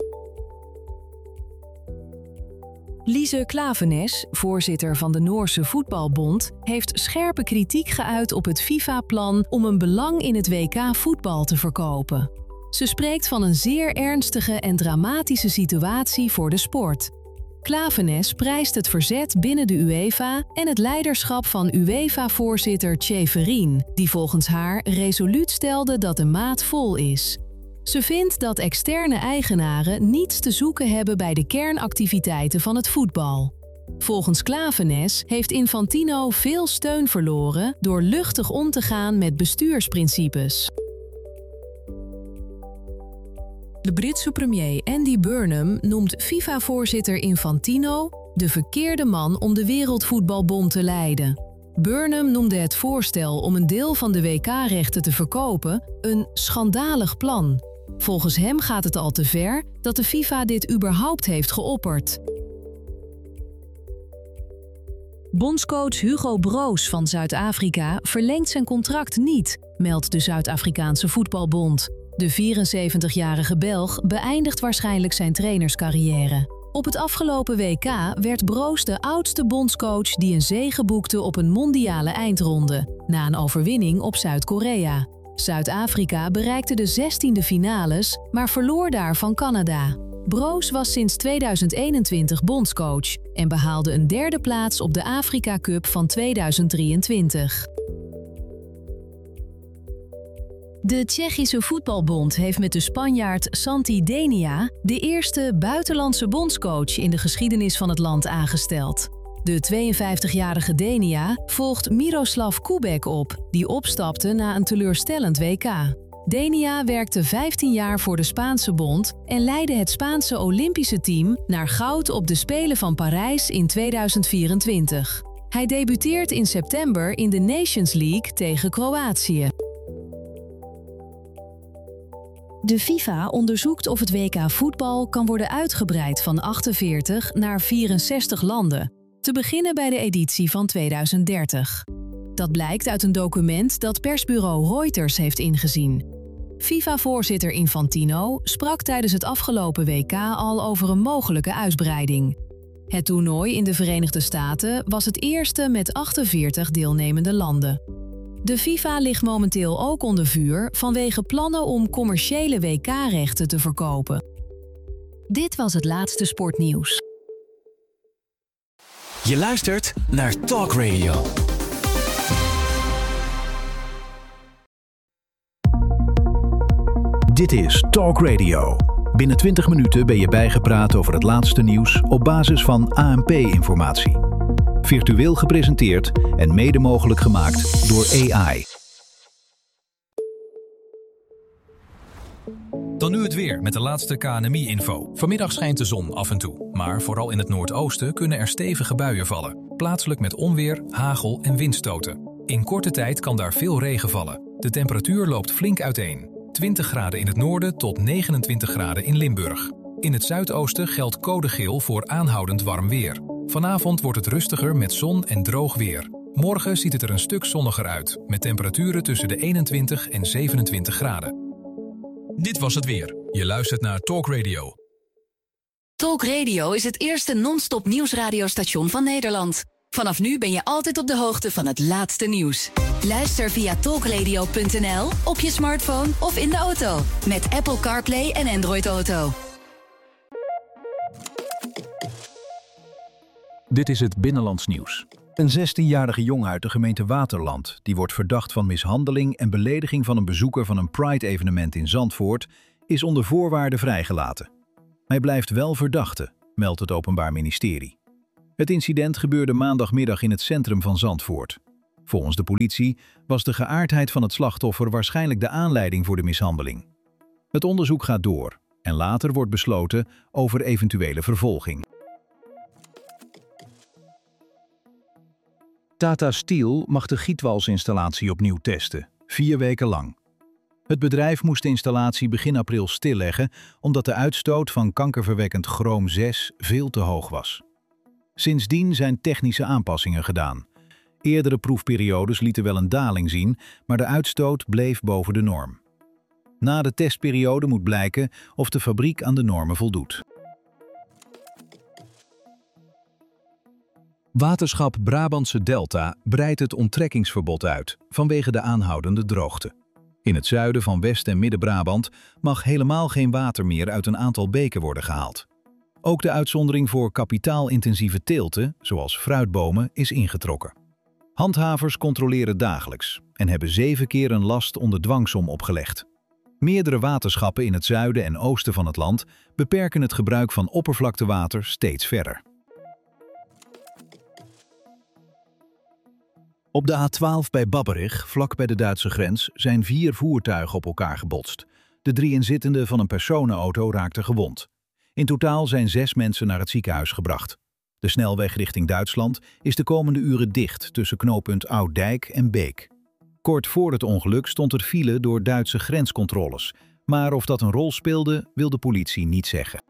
Lise Klaveness, voorzitter van de Noorse voetbalbond, heeft scherpe kritiek geuit op het FIFA-plan om een belang in het W K voetbal te verkopen. Ze spreekt van een zeer ernstige en dramatische situatie voor de sport. Klaveness prijst het verzet binnen de UEFA en het leiderschap van UEFA-voorzitter Ceferin, die volgens haar resoluut stelde dat de maat vol is. Ze vindt dat externe eigenaren niets te zoeken hebben bij de kernactiviteiten van het voetbal. Volgens Klaveness heeft Infantino veel steun verloren door luchtig om te gaan met bestuursprincipes. De Britse premier Andy Burnham noemt FIFA-voorzitter Infantino de verkeerde man om de Wereldvoetbalbond te leiden. Burnham noemde het voorstel om een deel van de W K-rechten te verkopen een schandalig plan. Volgens hem gaat het al te ver dat de FIFA dit überhaupt heeft geopperd. Bondscoach Hugo Broos van Zuid-Afrika verlengt zijn contract niet, meldt de Zuid-Afrikaanse voetbalbond. De vierenzeventigjarige Belg beëindigt waarschijnlijk zijn trainerscarrière. Op het afgelopen W K werd Broos de oudste bondscoach die een zege boekte op een mondiale eindronde, na een overwinning op Zuid-Korea. Zuid-Afrika bereikte de zestiende finales, maar verloor daar van Canada. Broos was sinds tweeduizend eenentwintig bondscoach en behaalde een derde plaats op de Afrika Cup van tweeduizend drieëntwintig. De Tsjechische voetbalbond heeft met de Spanjaard Santi Denia de eerste buitenlandse bondscoach in de geschiedenis van het land aangesteld. De tweeënvijftigjarige Denia volgt Miroslav Kubek op, die opstapte na een teleurstellend W K. Denia werkte vijftien jaar voor de Spaanse bond en leidde het Spaanse Olympische team naar goud op de Spelen van Parijs in tweeduizend vierentwintig. Hij debuteert in september in de Nations League tegen Kroatië. De FIFA onderzoekt of het W K voetbal kan worden uitgebreid van achtenveertig naar vierenzestig landen, te beginnen bij de editie van tweeduizend dertig. Dat blijkt uit een document dat persbureau Reuters heeft ingezien. FIFA-voorzitter Infantino sprak tijdens het afgelopen W K al over een mogelijke uitbreiding. Het toernooi in de Verenigde Staten was het eerste met achtenveertig deelnemende landen. De FIFA ligt momenteel ook onder vuur vanwege plannen om commerciële W K-rechten te verkopen. Dit was het laatste sportnieuws.
Je luistert naar Talk Radio.
Dit is Talk Radio. Binnen twintig minuten ben je bijgepraat over het laatste nieuws op basis van A N P-informatie. Virtueel gepresenteerd en mede mogelijk gemaakt door A I.
Dan nu het weer met de laatste K N M I-info. Vanmiddag schijnt de zon af en toe, maar vooral in het noordoosten kunnen er stevige buien vallen. Plaatselijk met onweer, hagel en windstoten. In korte tijd kan daar veel regen vallen. De temperatuur loopt flink uiteen. twintig graden in het noorden tot negenentwintig graden in Limburg. In het zuidoosten geldt code geel voor aanhoudend warm weer. Vanavond wordt het rustiger met zon en droog weer. Morgen ziet het er een stuk zonniger uit, met temperaturen tussen de eenentwintig en zevenentwintig graden. Dit was het weer. Je luistert naar Talk Radio.
Talk Radio is het eerste non-stop nieuwsradiostation van Nederland. Vanaf nu ben je altijd op de hoogte van het laatste nieuws. Luister via talkradio punt n l, op je smartphone of in de auto. Met Apple CarPlay en Android Auto.
Dit is het Binnenlands nieuws.
Een zestienjarige jongen uit de gemeente Waterland, die wordt verdacht van mishandeling en belediging van een bezoeker van een Pride-evenement in Zandvoort, is onder voorwaarden vrijgelaten. Hij blijft wel verdachte, meldt het Openbaar Ministerie. Het incident gebeurde maandagmiddag in het centrum van Zandvoort. Volgens de politie was de geaardheid van het slachtoffer waarschijnlijk de aanleiding voor de mishandeling. Het onderzoek gaat door en later wordt besloten over eventuele vervolging. Tata Steel mag de gietwalsinstallatie opnieuw testen, vier weken lang. Het bedrijf moest de installatie begin april stilleggen omdat de uitstoot van kankerverwekkend chroom zes veel te hoog was. Sindsdien zijn technische aanpassingen gedaan. Eerdere proefperiodes lieten wel een daling zien, maar de uitstoot bleef boven de norm. Na de testperiode moet blijken of de fabriek aan de normen voldoet. Waterschap Brabantse Delta breidt het onttrekkingsverbod uit vanwege de aanhoudende droogte. In het zuiden van West- en Midden-Brabant mag helemaal geen water meer uit een aantal beken worden gehaald. Ook de uitzondering voor kapitaalintensieve teelten, zoals fruitbomen, is ingetrokken. Handhavers controleren dagelijks en hebben zeven keer een last onder dwangsom opgelegd. Meerdere waterschappen in het zuiden en oosten van het land beperken het gebruik van oppervlaktewater steeds verder. Op de A twaalf bij Babberich, vlak bij de Duitse grens, zijn vier voertuigen op elkaar gebotst. De drie inzittenden van een personenauto raakten gewond. In totaal zijn zes mensen naar het ziekenhuis gebracht. De snelweg richting Duitsland is de komende uren dicht tussen knooppunt Ouddijk en Beek. Kort voor het ongeluk stond er file door Duitse grenscontroles, maar of dat een rol speelde, wil de politie niet zeggen.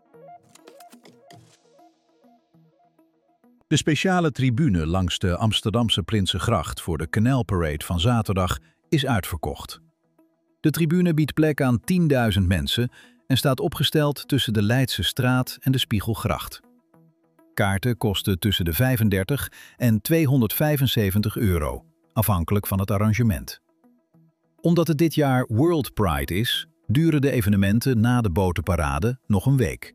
De speciale tribune langs de Amsterdamse Prinsengracht voor de Canalparade van zaterdag is uitverkocht. De tribune biedt plek aan tienduizend mensen en staat opgesteld tussen de Leidse Straat en de Spiegelgracht. Kaarten kosten tussen de vijfendertig en tweehonderdvijfenzeventig euro, afhankelijk van het arrangement. Omdat het dit jaar World Pride is, duren de evenementen na de botenparade nog een week.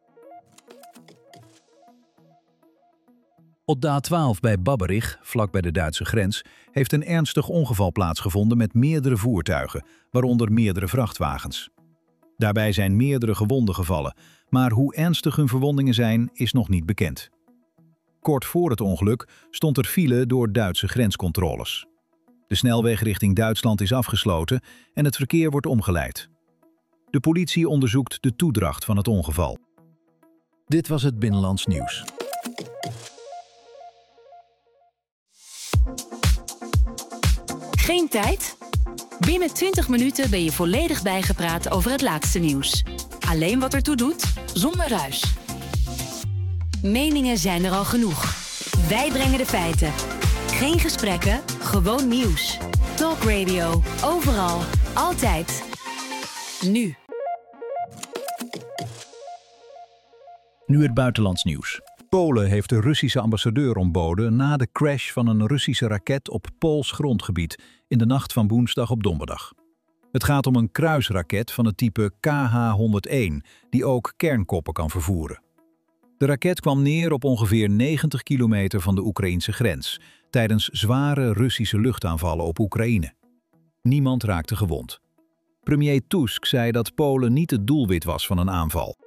Op de A twaalf bij Babberich, vlak bij de Duitse grens, heeft een ernstig ongeval plaatsgevonden met meerdere voertuigen, waaronder meerdere vrachtwagens. Daarbij zijn meerdere gewonden gevallen, maar hoe ernstig hun verwondingen zijn, is nog niet bekend. Kort voor het ongeluk stond er file door Duitse grenscontroles. De snelweg richting Duitsland is afgesloten en het verkeer wordt omgeleid. De politie onderzoekt de toedracht van het ongeval. Dit was het Binnenlands Nieuws.
Geen tijd? Binnen twintig minuten ben je volledig bijgepraat over het laatste nieuws. Alleen wat ertoe doet, zonder ruis. Meningen zijn er al genoeg. Wij brengen de feiten. Geen gesprekken, gewoon nieuws. Talk Radio, overal, altijd. Nu.
Nu het buitenlands nieuws. Polen heeft de Russische ambassadeur ontboden na de crash van een Russische raket op Pools grondgebied in de nacht van woensdag op donderdag. Het gaat om een kruisraket van het type K H honderdéén, die ook kernkoppen kan vervoeren. De raket kwam neer op ongeveer negentig kilometer van de Oekraïnse grens, tijdens zware Russische luchtaanvallen op Oekraïne. Niemand raakte gewond. Premier Tusk zei dat Polen niet het doelwit was van een aanval.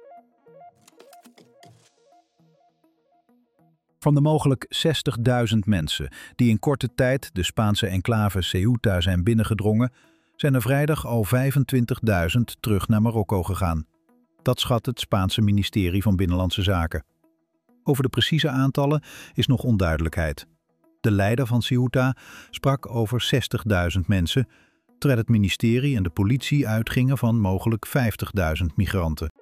Van de mogelijk zestigduizend mensen die in korte tijd de Spaanse enclave Ceuta zijn binnengedrongen, zijn er vrijdag al vijfentwintigduizend terug naar Marokko gegaan. Dat schat het Spaanse ministerie van Binnenlandse Zaken. Over de precieze aantallen is nog onduidelijkheid. De leider van Ceuta sprak over zestigduizend mensen, terwijl het ministerie en de politie uitgingen van mogelijk vijftigduizend migranten.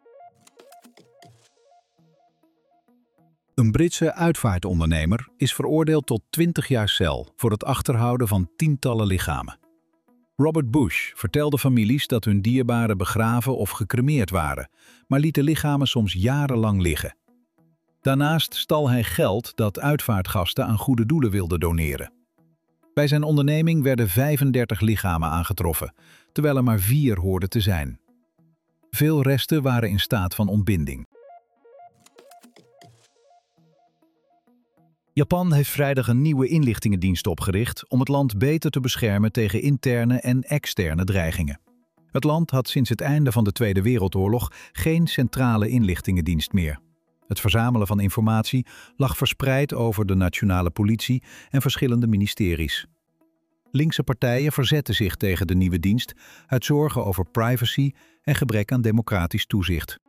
Een Britse uitvaartondernemer is veroordeeld tot twintig jaar cel voor het achterhouden van tientallen lichamen. Robert Bush vertelde families dat hun dierbaren begraven of gecremeerd waren, maar liet de lichamen soms jarenlang liggen. Daarnaast stal hij geld dat uitvaartgasten aan goede doelen wilden doneren. Bij zijn onderneming werden vijfendertig lichamen aangetroffen, terwijl er maar vier hoorden te zijn. Veel resten waren in staat van ontbinding. Japan heeft vrijdag een nieuwe inlichtingendienst opgericht om het land beter te beschermen tegen interne en externe dreigingen. Het land had sinds het einde van de Tweede Wereldoorlog geen centrale inlichtingendienst meer. Het verzamelen van informatie lag verspreid over de nationale politie en verschillende ministeries. Linkse partijen verzetten zich tegen de nieuwe dienst uit zorgen over privacy en gebrek aan democratisch toezicht.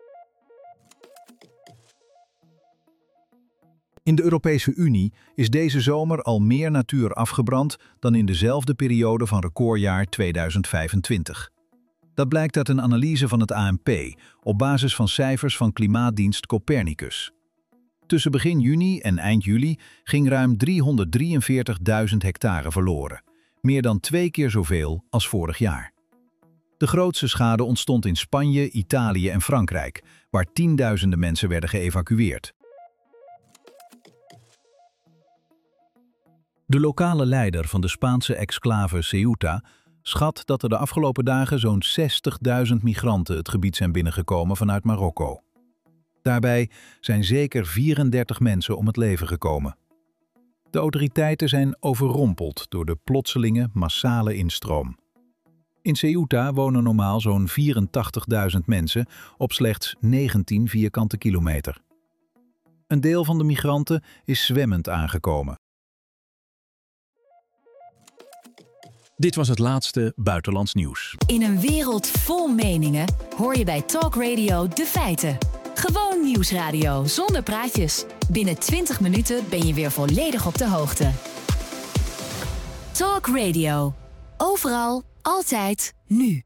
In de Europese Unie is deze zomer al meer natuur afgebrand dan in dezelfde periode van recordjaar tweeduizend vijfentwintig. Dat blijkt uit een analyse van het A N P op basis van cijfers van klimaatdienst Copernicus. Tussen begin juni en eind juli ging ruim driehonderddrieënveertigduizend hectare verloren, meer dan twee keer zoveel als vorig jaar. De grootste schade ontstond in Spanje, Italië en Frankrijk, waar tienduizenden mensen werden geëvacueerd. De lokale leider van de Spaanse exclave Ceuta schat dat er de afgelopen dagen zo'n zestigduizend migranten het gebied zijn binnengekomen vanuit Marokko. Daarbij zijn zeker vierendertig mensen om het leven gekomen. De autoriteiten zijn overrompeld door de plotselinge massale instroom. In Ceuta wonen normaal zo'n vierentachtigduizend mensen op slechts negentien vierkante kilometer. Een deel van de migranten is zwemmend aangekomen. Dit was het laatste buitenlands nieuws.
In een wereld vol meningen hoor je bij Talk Radio de feiten. Gewoon nieuwsradio zonder praatjes. Binnen twintig minuten ben je weer volledig op de hoogte. Talk Radio. Overal, altijd, nu.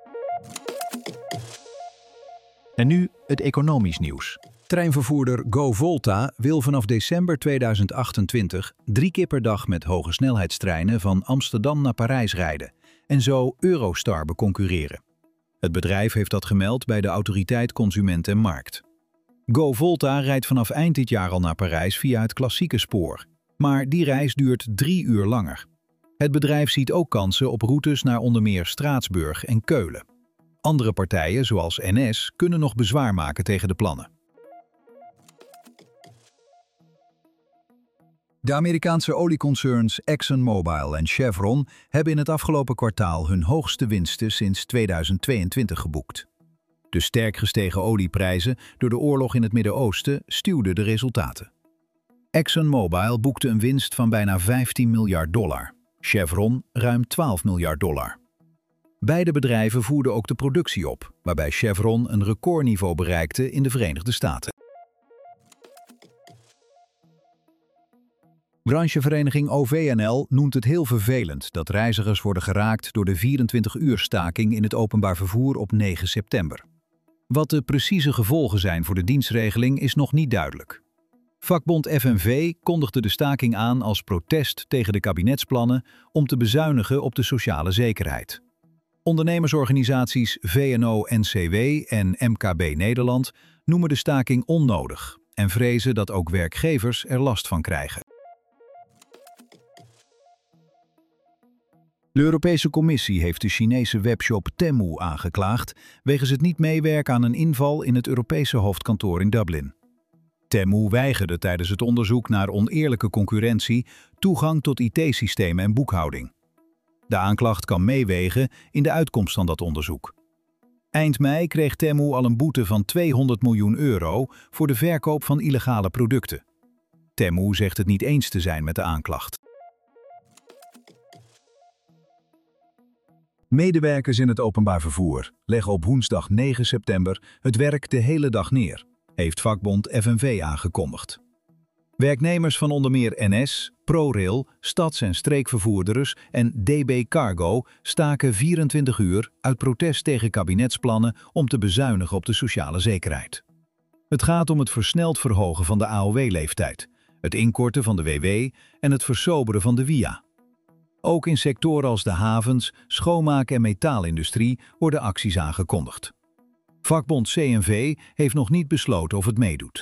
En nu het economisch nieuws. Treinvervoerder GoVolta wil vanaf december tweeduizend achtentwintig drie keer per dag met hoge snelheidstreinen van Amsterdam naar Parijs rijden en zo Eurostar beconcurreren. Het bedrijf heeft dat gemeld bij de Autoriteit Consument en Markt. GoVolta rijdt vanaf eind dit jaar al naar Parijs via het klassieke spoor, maar die reis duurt drie uur langer. Het bedrijf ziet ook kansen op routes naar onder meer Straatsburg en Keulen. Andere partijen, zoals N S, kunnen nog bezwaar maken tegen de plannen. De Amerikaanse olieconcerns ExxonMobil en Chevron hebben in het afgelopen kwartaal hun hoogste winsten sinds tweeduizend tweeëntwintig geboekt. De sterk gestegen olieprijzen door de oorlog in het Midden-Oosten stuwden de resultaten. ExxonMobil boekte een winst van bijna vijftien miljard dollar, Chevron ruim twaalf miljard dollar. Beide bedrijven voerden ook de productie op, waarbij Chevron een recordniveau bereikte in de Verenigde Staten. Branchevereniging O V N L noemt het heel vervelend dat reizigers worden geraakt door de vierentwintig uur staking in het openbaar vervoer op negen september. Wat de precieze gevolgen zijn voor de dienstregeling is nog niet duidelijk. Vakbond F N V kondigde de staking aan als protest tegen de kabinetsplannen om te bezuinigen op de sociale zekerheid. Ondernemersorganisaties V N O N C W en M K B Nederland noemen de staking onnodig en vrezen dat ook werkgevers er last van krijgen. De Europese Commissie heeft de Chinese webshop Temu aangeklaagd wegens het niet meewerken aan een inval in het Europese hoofdkantoor in Dublin. Temu weigerde tijdens het onderzoek naar oneerlijke concurrentie toegang tot I T-systemen en boekhouding. De aanklacht kan meewegen in de uitkomst van dat onderzoek. Eind mei kreeg Temu al een boete van tweehonderd miljoen euro voor de verkoop van illegale producten. Temu zegt het niet eens te zijn met de aanklacht. Medewerkers in het openbaar vervoer leggen op woensdag negen september het werk de hele dag neer, heeft vakbond F N V aangekondigd. Werknemers van onder meer N S, ProRail, stads- en streekvervoerders en D B Cargo staken vierentwintig uur uit protest tegen kabinetsplannen om te bezuinigen op de sociale zekerheid. Het gaat om het versneld verhogen van de A O W-leeftijd, het inkorten van de W W en het versoberen van de W I A. Ook in sectoren als de havens, schoonmaak- en metaalindustrie worden acties aangekondigd. Vakbond C N V heeft nog niet besloten of het meedoet.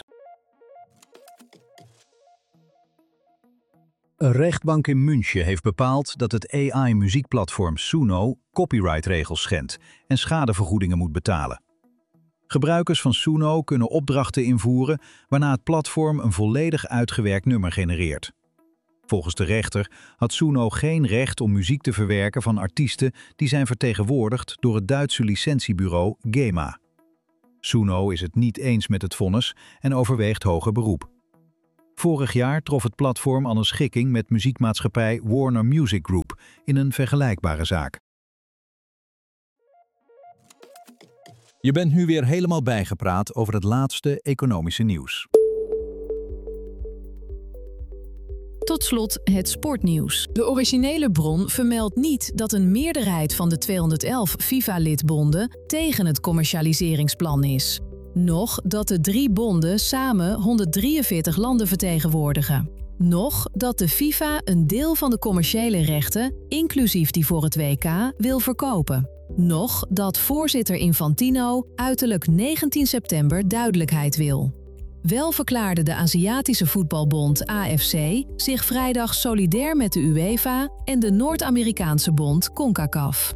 Een rechtbank in München heeft bepaald dat het A I-muziekplatform Suno copyrightregels schendt en schadevergoedingen moet betalen. Gebruikers van Suno kunnen opdrachten invoeren, waarna het platform een volledig uitgewerkt nummer genereert. Volgens de rechter had Suno geen recht om muziek te verwerken van artiesten die zijn vertegenwoordigd door het Duitse licentiebureau GEMA. Suno is het niet eens met het vonnis en overweegt hoger beroep. Vorig jaar trof het platform al een schikking met muziekmaatschappij Warner Music Group in een vergelijkbare zaak.
Je bent nu weer helemaal bijgepraat over het laatste economische nieuws.
Tot slot het sportnieuws. De originele bron vermeldt niet dat een meerderheid van de tweehonderdelf FIFA-lidbonden tegen het commercialiseringsplan is. Nog dat de drie bonden samen honderddrieënveertig landen vertegenwoordigen. Nog dat de FIFA een deel van de commerciële rechten, inclusief die voor het W K, wil verkopen. Nog dat voorzitter Infantino uiterlijk negentien september duidelijkheid wil. Wel verklaarde de Aziatische voetbalbond A F C zich vrijdag solidair met de UEFA en de Noord-Amerikaanse bond CONCACAF.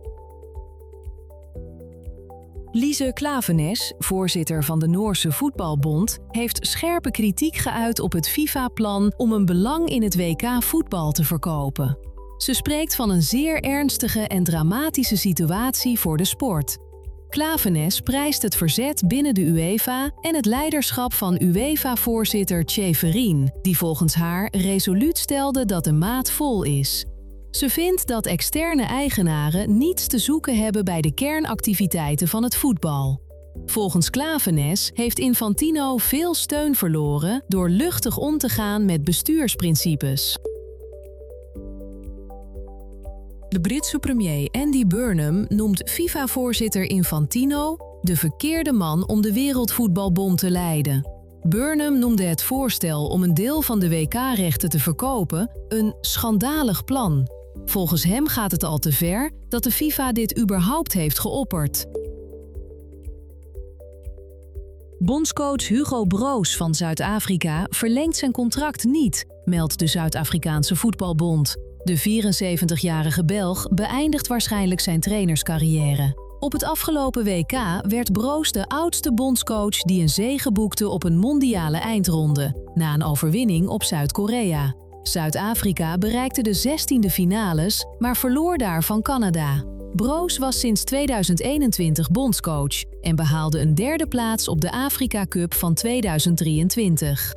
Lise Klaveness, voorzitter van de Noorse voetbalbond, heeft scherpe kritiek geuit op het FIFA-plan om een belang in het W K voetbal te verkopen. Ze spreekt van een zeer ernstige en dramatische situatie voor de sport. Klaveness prijst het verzet binnen de UEFA en het leiderschap van UEFA-voorzitter Tjeferin, die volgens haar resoluut stelde dat de maat vol is. Ze vindt dat externe eigenaren niets te zoeken hebben bij de kernactiviteiten van het voetbal. Volgens Klaveness heeft Infantino veel steun verloren door luchtig om te gaan met bestuursprincipes. De Britse premier Andy Burnham noemt FIFA-voorzitter Infantino de verkeerde man om de Wereldvoetbalbond te leiden. Burnham noemde het voorstel om een deel van de W K-rechten te verkopen een schandalig plan. Volgens hem gaat het al te ver dat de FIFA dit überhaupt heeft geopperd. Bondscoach Hugo Broos van Zuid-Afrika verlengt zijn contract niet, meldt de Zuid-Afrikaanse voetbalbond. De vierenzeventigjarige Belg beëindigt waarschijnlijk zijn trainerscarrière. Op het afgelopen W K werd Broos de oudste bondscoach die een zege boekte op een mondiale eindronde, na een overwinning op Zuid-Korea. Zuid-Afrika bereikte de zestiende finales, maar verloor daar van Canada. Broos was sinds tweeduizend eenentwintig bondscoach en behaalde een derde plaats op de Afrika Cup van tweeduizend drieëntwintig.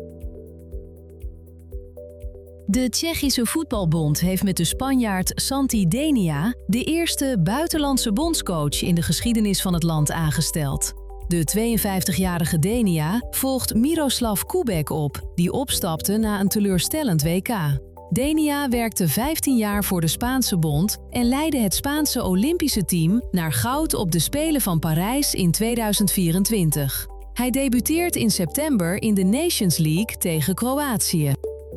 De Tsjechische voetbalbond heeft met de Spanjaard Santi Denia de eerste buitenlandse bondscoach in de geschiedenis van het land aangesteld. De tweeënvijftigjarige Denia volgt Miroslav Kubek op, die opstapte na een teleurstellend W K. Denia werkte vijftien jaar voor de Spaanse bond en leidde het Spaanse Olympische team naar goud op de Spelen van Parijs in tweeduizend vierentwintig. Hij debuteert in september in de Nations League tegen Kroatië.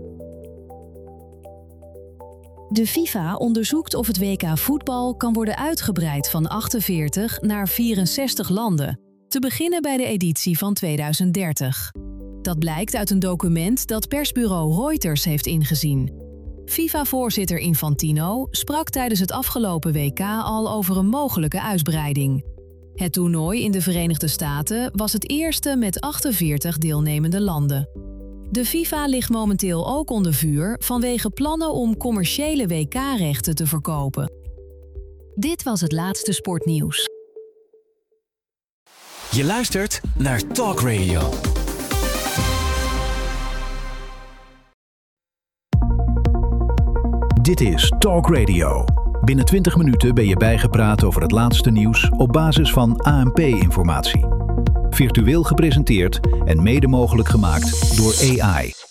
De FIFA onderzoekt of het W K voetbal kan worden uitgebreid van achtenveertig naar vierenzestig landen, te beginnen bij de editie van tweeduizend dertig. Dat blijkt uit een document dat persbureau Reuters heeft ingezien. FIFA-voorzitter Infantino sprak tijdens het afgelopen W K al over een mogelijke uitbreiding. Het toernooi in de Verenigde Staten was het eerste met achtenveertig deelnemende landen. De FIFA ligt momenteel ook onder vuur vanwege plannen om commerciële W K-rechten te verkopen. Dit was het laatste sportnieuws.
Je luistert naar Talk Radio.
Dit is Talk Radio. Binnen twintig minuten ben je bijgepraat over het laatste nieuws op basis van A N P-informatie. Virtueel gepresenteerd en mede mogelijk gemaakt door A I.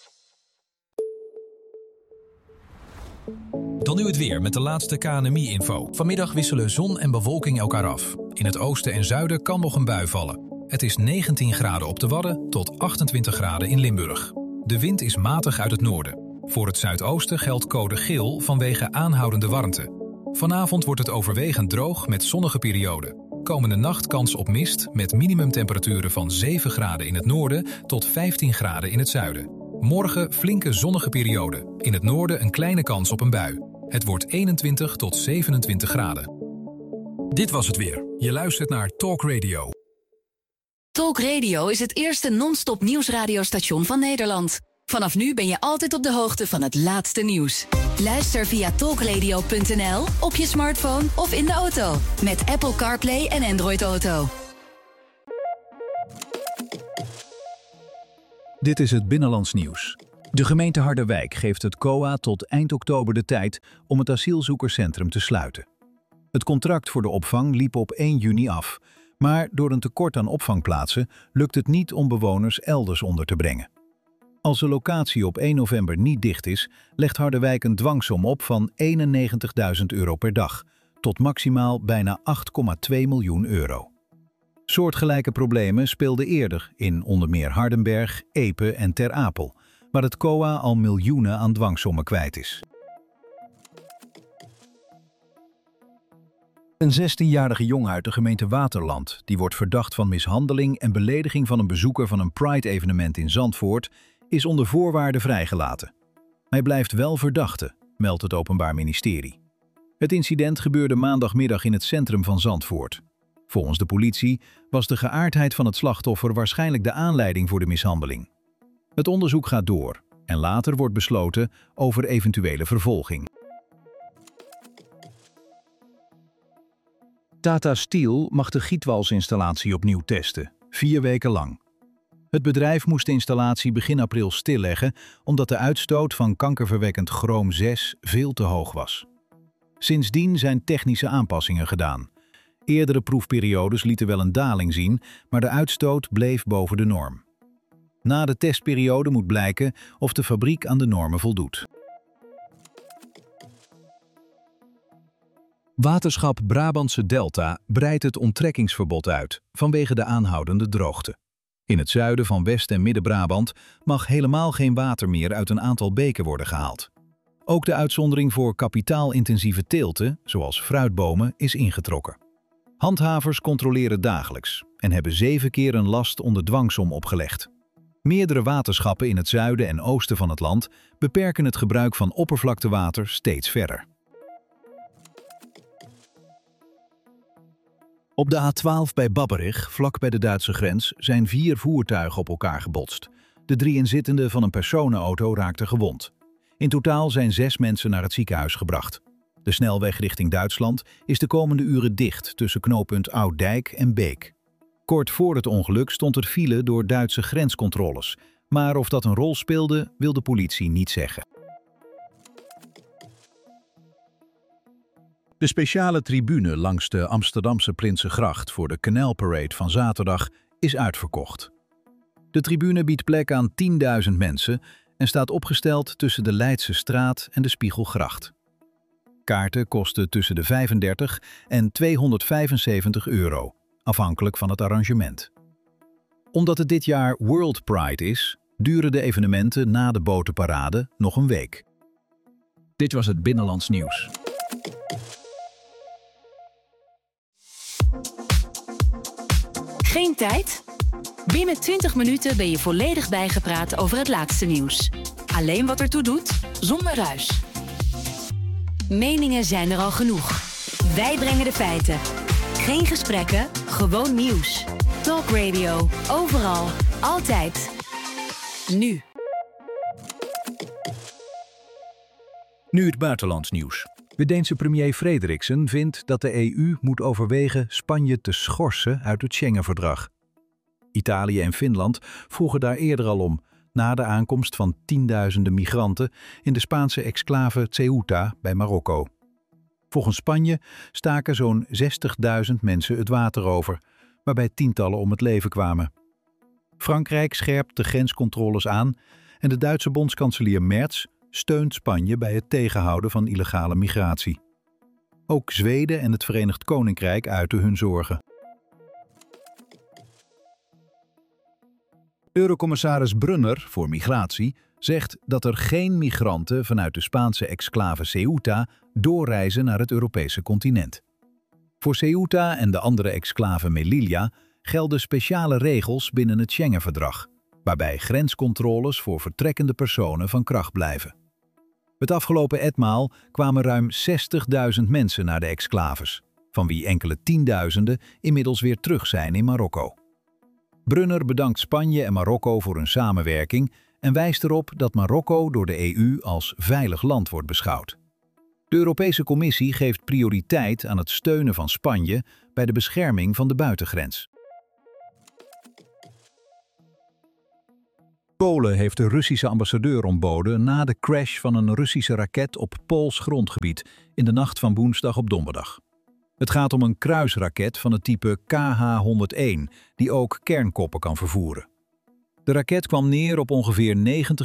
Dan nu het weer met de laatste K N M I-info. Vanmiddag wisselen zon en bewolking elkaar af. In het oosten en zuiden kan nog een bui vallen. Het is negentien graden op de Wadden tot achtentwintig graden in Limburg. De wind is matig uit het noorden. Voor het zuidoosten geldt code geel vanwege aanhoudende warmte. Vanavond wordt het overwegend droog met zonnige perioden. Komende nacht kans op mist met minimumtemperaturen van zeven graden in het noorden tot vijftien graden in het zuiden. Morgen flinke zonnige periode. In het noorden een kleine kans op een bui. Het wordt eenentwintig tot zevenentwintig graden. Dit was het weer. Je luistert naar Talk Radio.
Talk Radio is het eerste non-stop nieuwsradiostation van Nederland. Vanaf nu ben je altijd op de hoogte van het laatste nieuws. Luister via talkradio punt n l, op je smartphone of in de auto. Met Apple CarPlay en Android Auto.
Dit is het Binnenlands Nieuws. De gemeente Harderwijk geeft het C O A tot eind oktober de tijd om het asielzoekerscentrum te sluiten. Het contract voor de opvang liep op één juni af, maar door een tekort aan opvangplaatsen lukt het niet om bewoners elders onder te brengen. Als de locatie op één november niet dicht is, legt Harderwijk een dwangsom op van eenennegentigduizend euro per dag, tot maximaal bijna acht komma twee miljoen euro. Soortgelijke problemen speelden eerder in onder meer Hardenberg, Epe en Ter Apel, waar het C O A al miljoenen aan dwangsommen kwijt is. Een zestienjarige jongen uit de gemeente Waterland, die wordt verdacht van mishandeling en belediging van een bezoeker van een Pride-evenement in Zandvoort, is onder voorwaarden vrijgelaten. Hij blijft wel verdachte, meldt het Openbaar Ministerie. Het incident gebeurde maandagmiddag in het centrum van Zandvoort. Volgens de politie was de geaardheid van het slachtoffer waarschijnlijk de aanleiding voor de mishandeling. Het onderzoek gaat door en later wordt besloten over eventuele vervolging. Tata Steel mag de gietwalsinstallatie opnieuw testen, vier weken lang. Het bedrijf moest de installatie begin april stilleggen omdat de uitstoot van kankerverwekkend chroom zes veel te hoog was. Sindsdien zijn technische aanpassingen gedaan. Eerdere proefperiodes lieten wel een daling zien, maar de uitstoot bleef boven de norm. Na de testperiode moet blijken of de fabriek aan de normen voldoet. Waterschap Brabantse Delta breidt het onttrekkingsverbod uit vanwege de aanhoudende droogte. In het zuiden van West- en Midden-Brabant mag helemaal geen water meer uit een aantal beken worden gehaald. Ook de uitzondering voor kapitaalintensieve teelten, zoals fruitbomen, is ingetrokken. Handhavers controleren dagelijks en hebben zeven keer een last onder dwangsom opgelegd. Meerdere waterschappen in het zuiden en oosten van het land beperken het gebruik van oppervlaktewater steeds verder. Op de A twaalf bij Babberich, vlak bij de Duitse grens, zijn vier voertuigen op elkaar gebotst. De drie inzittenden van een personenauto raakten gewond. In totaal zijn zes mensen naar het ziekenhuis gebracht. De snelweg richting Duitsland is de komende uren dicht tussen knooppunt Ouddijk en Beek. Kort voor het ongeluk stond er file door Duitse grenscontroles, maar of dat een rol speelde, wil de politie niet zeggen. De speciale tribune langs de Amsterdamse Prinsengracht voor de Canal Parade van zaterdag is uitverkocht. De tribune biedt plek aan tienduizend mensen en staat opgesteld tussen de Leidse Straat en de Spiegelgracht. Kaarten kosten tussen de vijfendertig en tweehonderdvijfenzeventig euro, afhankelijk van het arrangement. Omdat het dit jaar World Pride is, duren de evenementen na de botenparade nog een week. Dit was het Binnenlands Nieuws.
Geen tijd? Binnen twintig minuten ben je volledig bijgepraat over het laatste nieuws. Alleen wat ertoe doet, zonder ruis. Meningen zijn er al genoeg. Wij brengen de feiten. Geen gesprekken, gewoon nieuws. Talk Radio, overal, altijd. Nu.
Nu het buitenlands nieuws. De Deense premier Frederiksen vindt dat de E U moet overwegen Spanje te schorsen uit het Schengen-verdrag. Italië en Finland vroegen daar eerder al om, na de aankomst van tienduizenden migranten in de Spaanse exclave Ceuta bij Marokko. Volgens Spanje staken zo'n zestigduizend mensen het water over, waarbij tientallen om het leven kwamen. Frankrijk scherpt de grenscontroles aan en de Duitse bondskanselier Merz steunt Spanje bij het tegenhouden van illegale migratie. Ook Zweden en het Verenigd Koninkrijk uiten hun zorgen. Eurocommissaris Brunner voor migratie zegt dat er geen migranten vanuit de Spaanse exclave Ceuta doorreizen naar het Europese continent. Voor Ceuta en de andere exclave Melilla gelden speciale regels binnen het Schengen-verdrag, waarbij grenscontroles voor vertrekkende personen van kracht blijven. Het afgelopen etmaal kwamen ruim zestigduizend mensen naar de exclaves. van wie enkele tienduizenden inmiddels weer terug zijn in Marokko. Brunner bedankt Spanje en Marokko voor hun samenwerking en wijst erop dat Marokko door de E U als veilig land wordt beschouwd. De Europese Commissie geeft prioriteit aan het steunen van Spanje bij de bescherming van de buitengrens.
Polen heeft de Russische ambassadeur ontboden na de crash van een Russische raket op Pools grondgebied in de nacht van woensdag op donderdag. Het gaat om een kruisraket van het type K H honderdéén, die ook kernkoppen kan vervoeren. De raket kwam neer op ongeveer negentig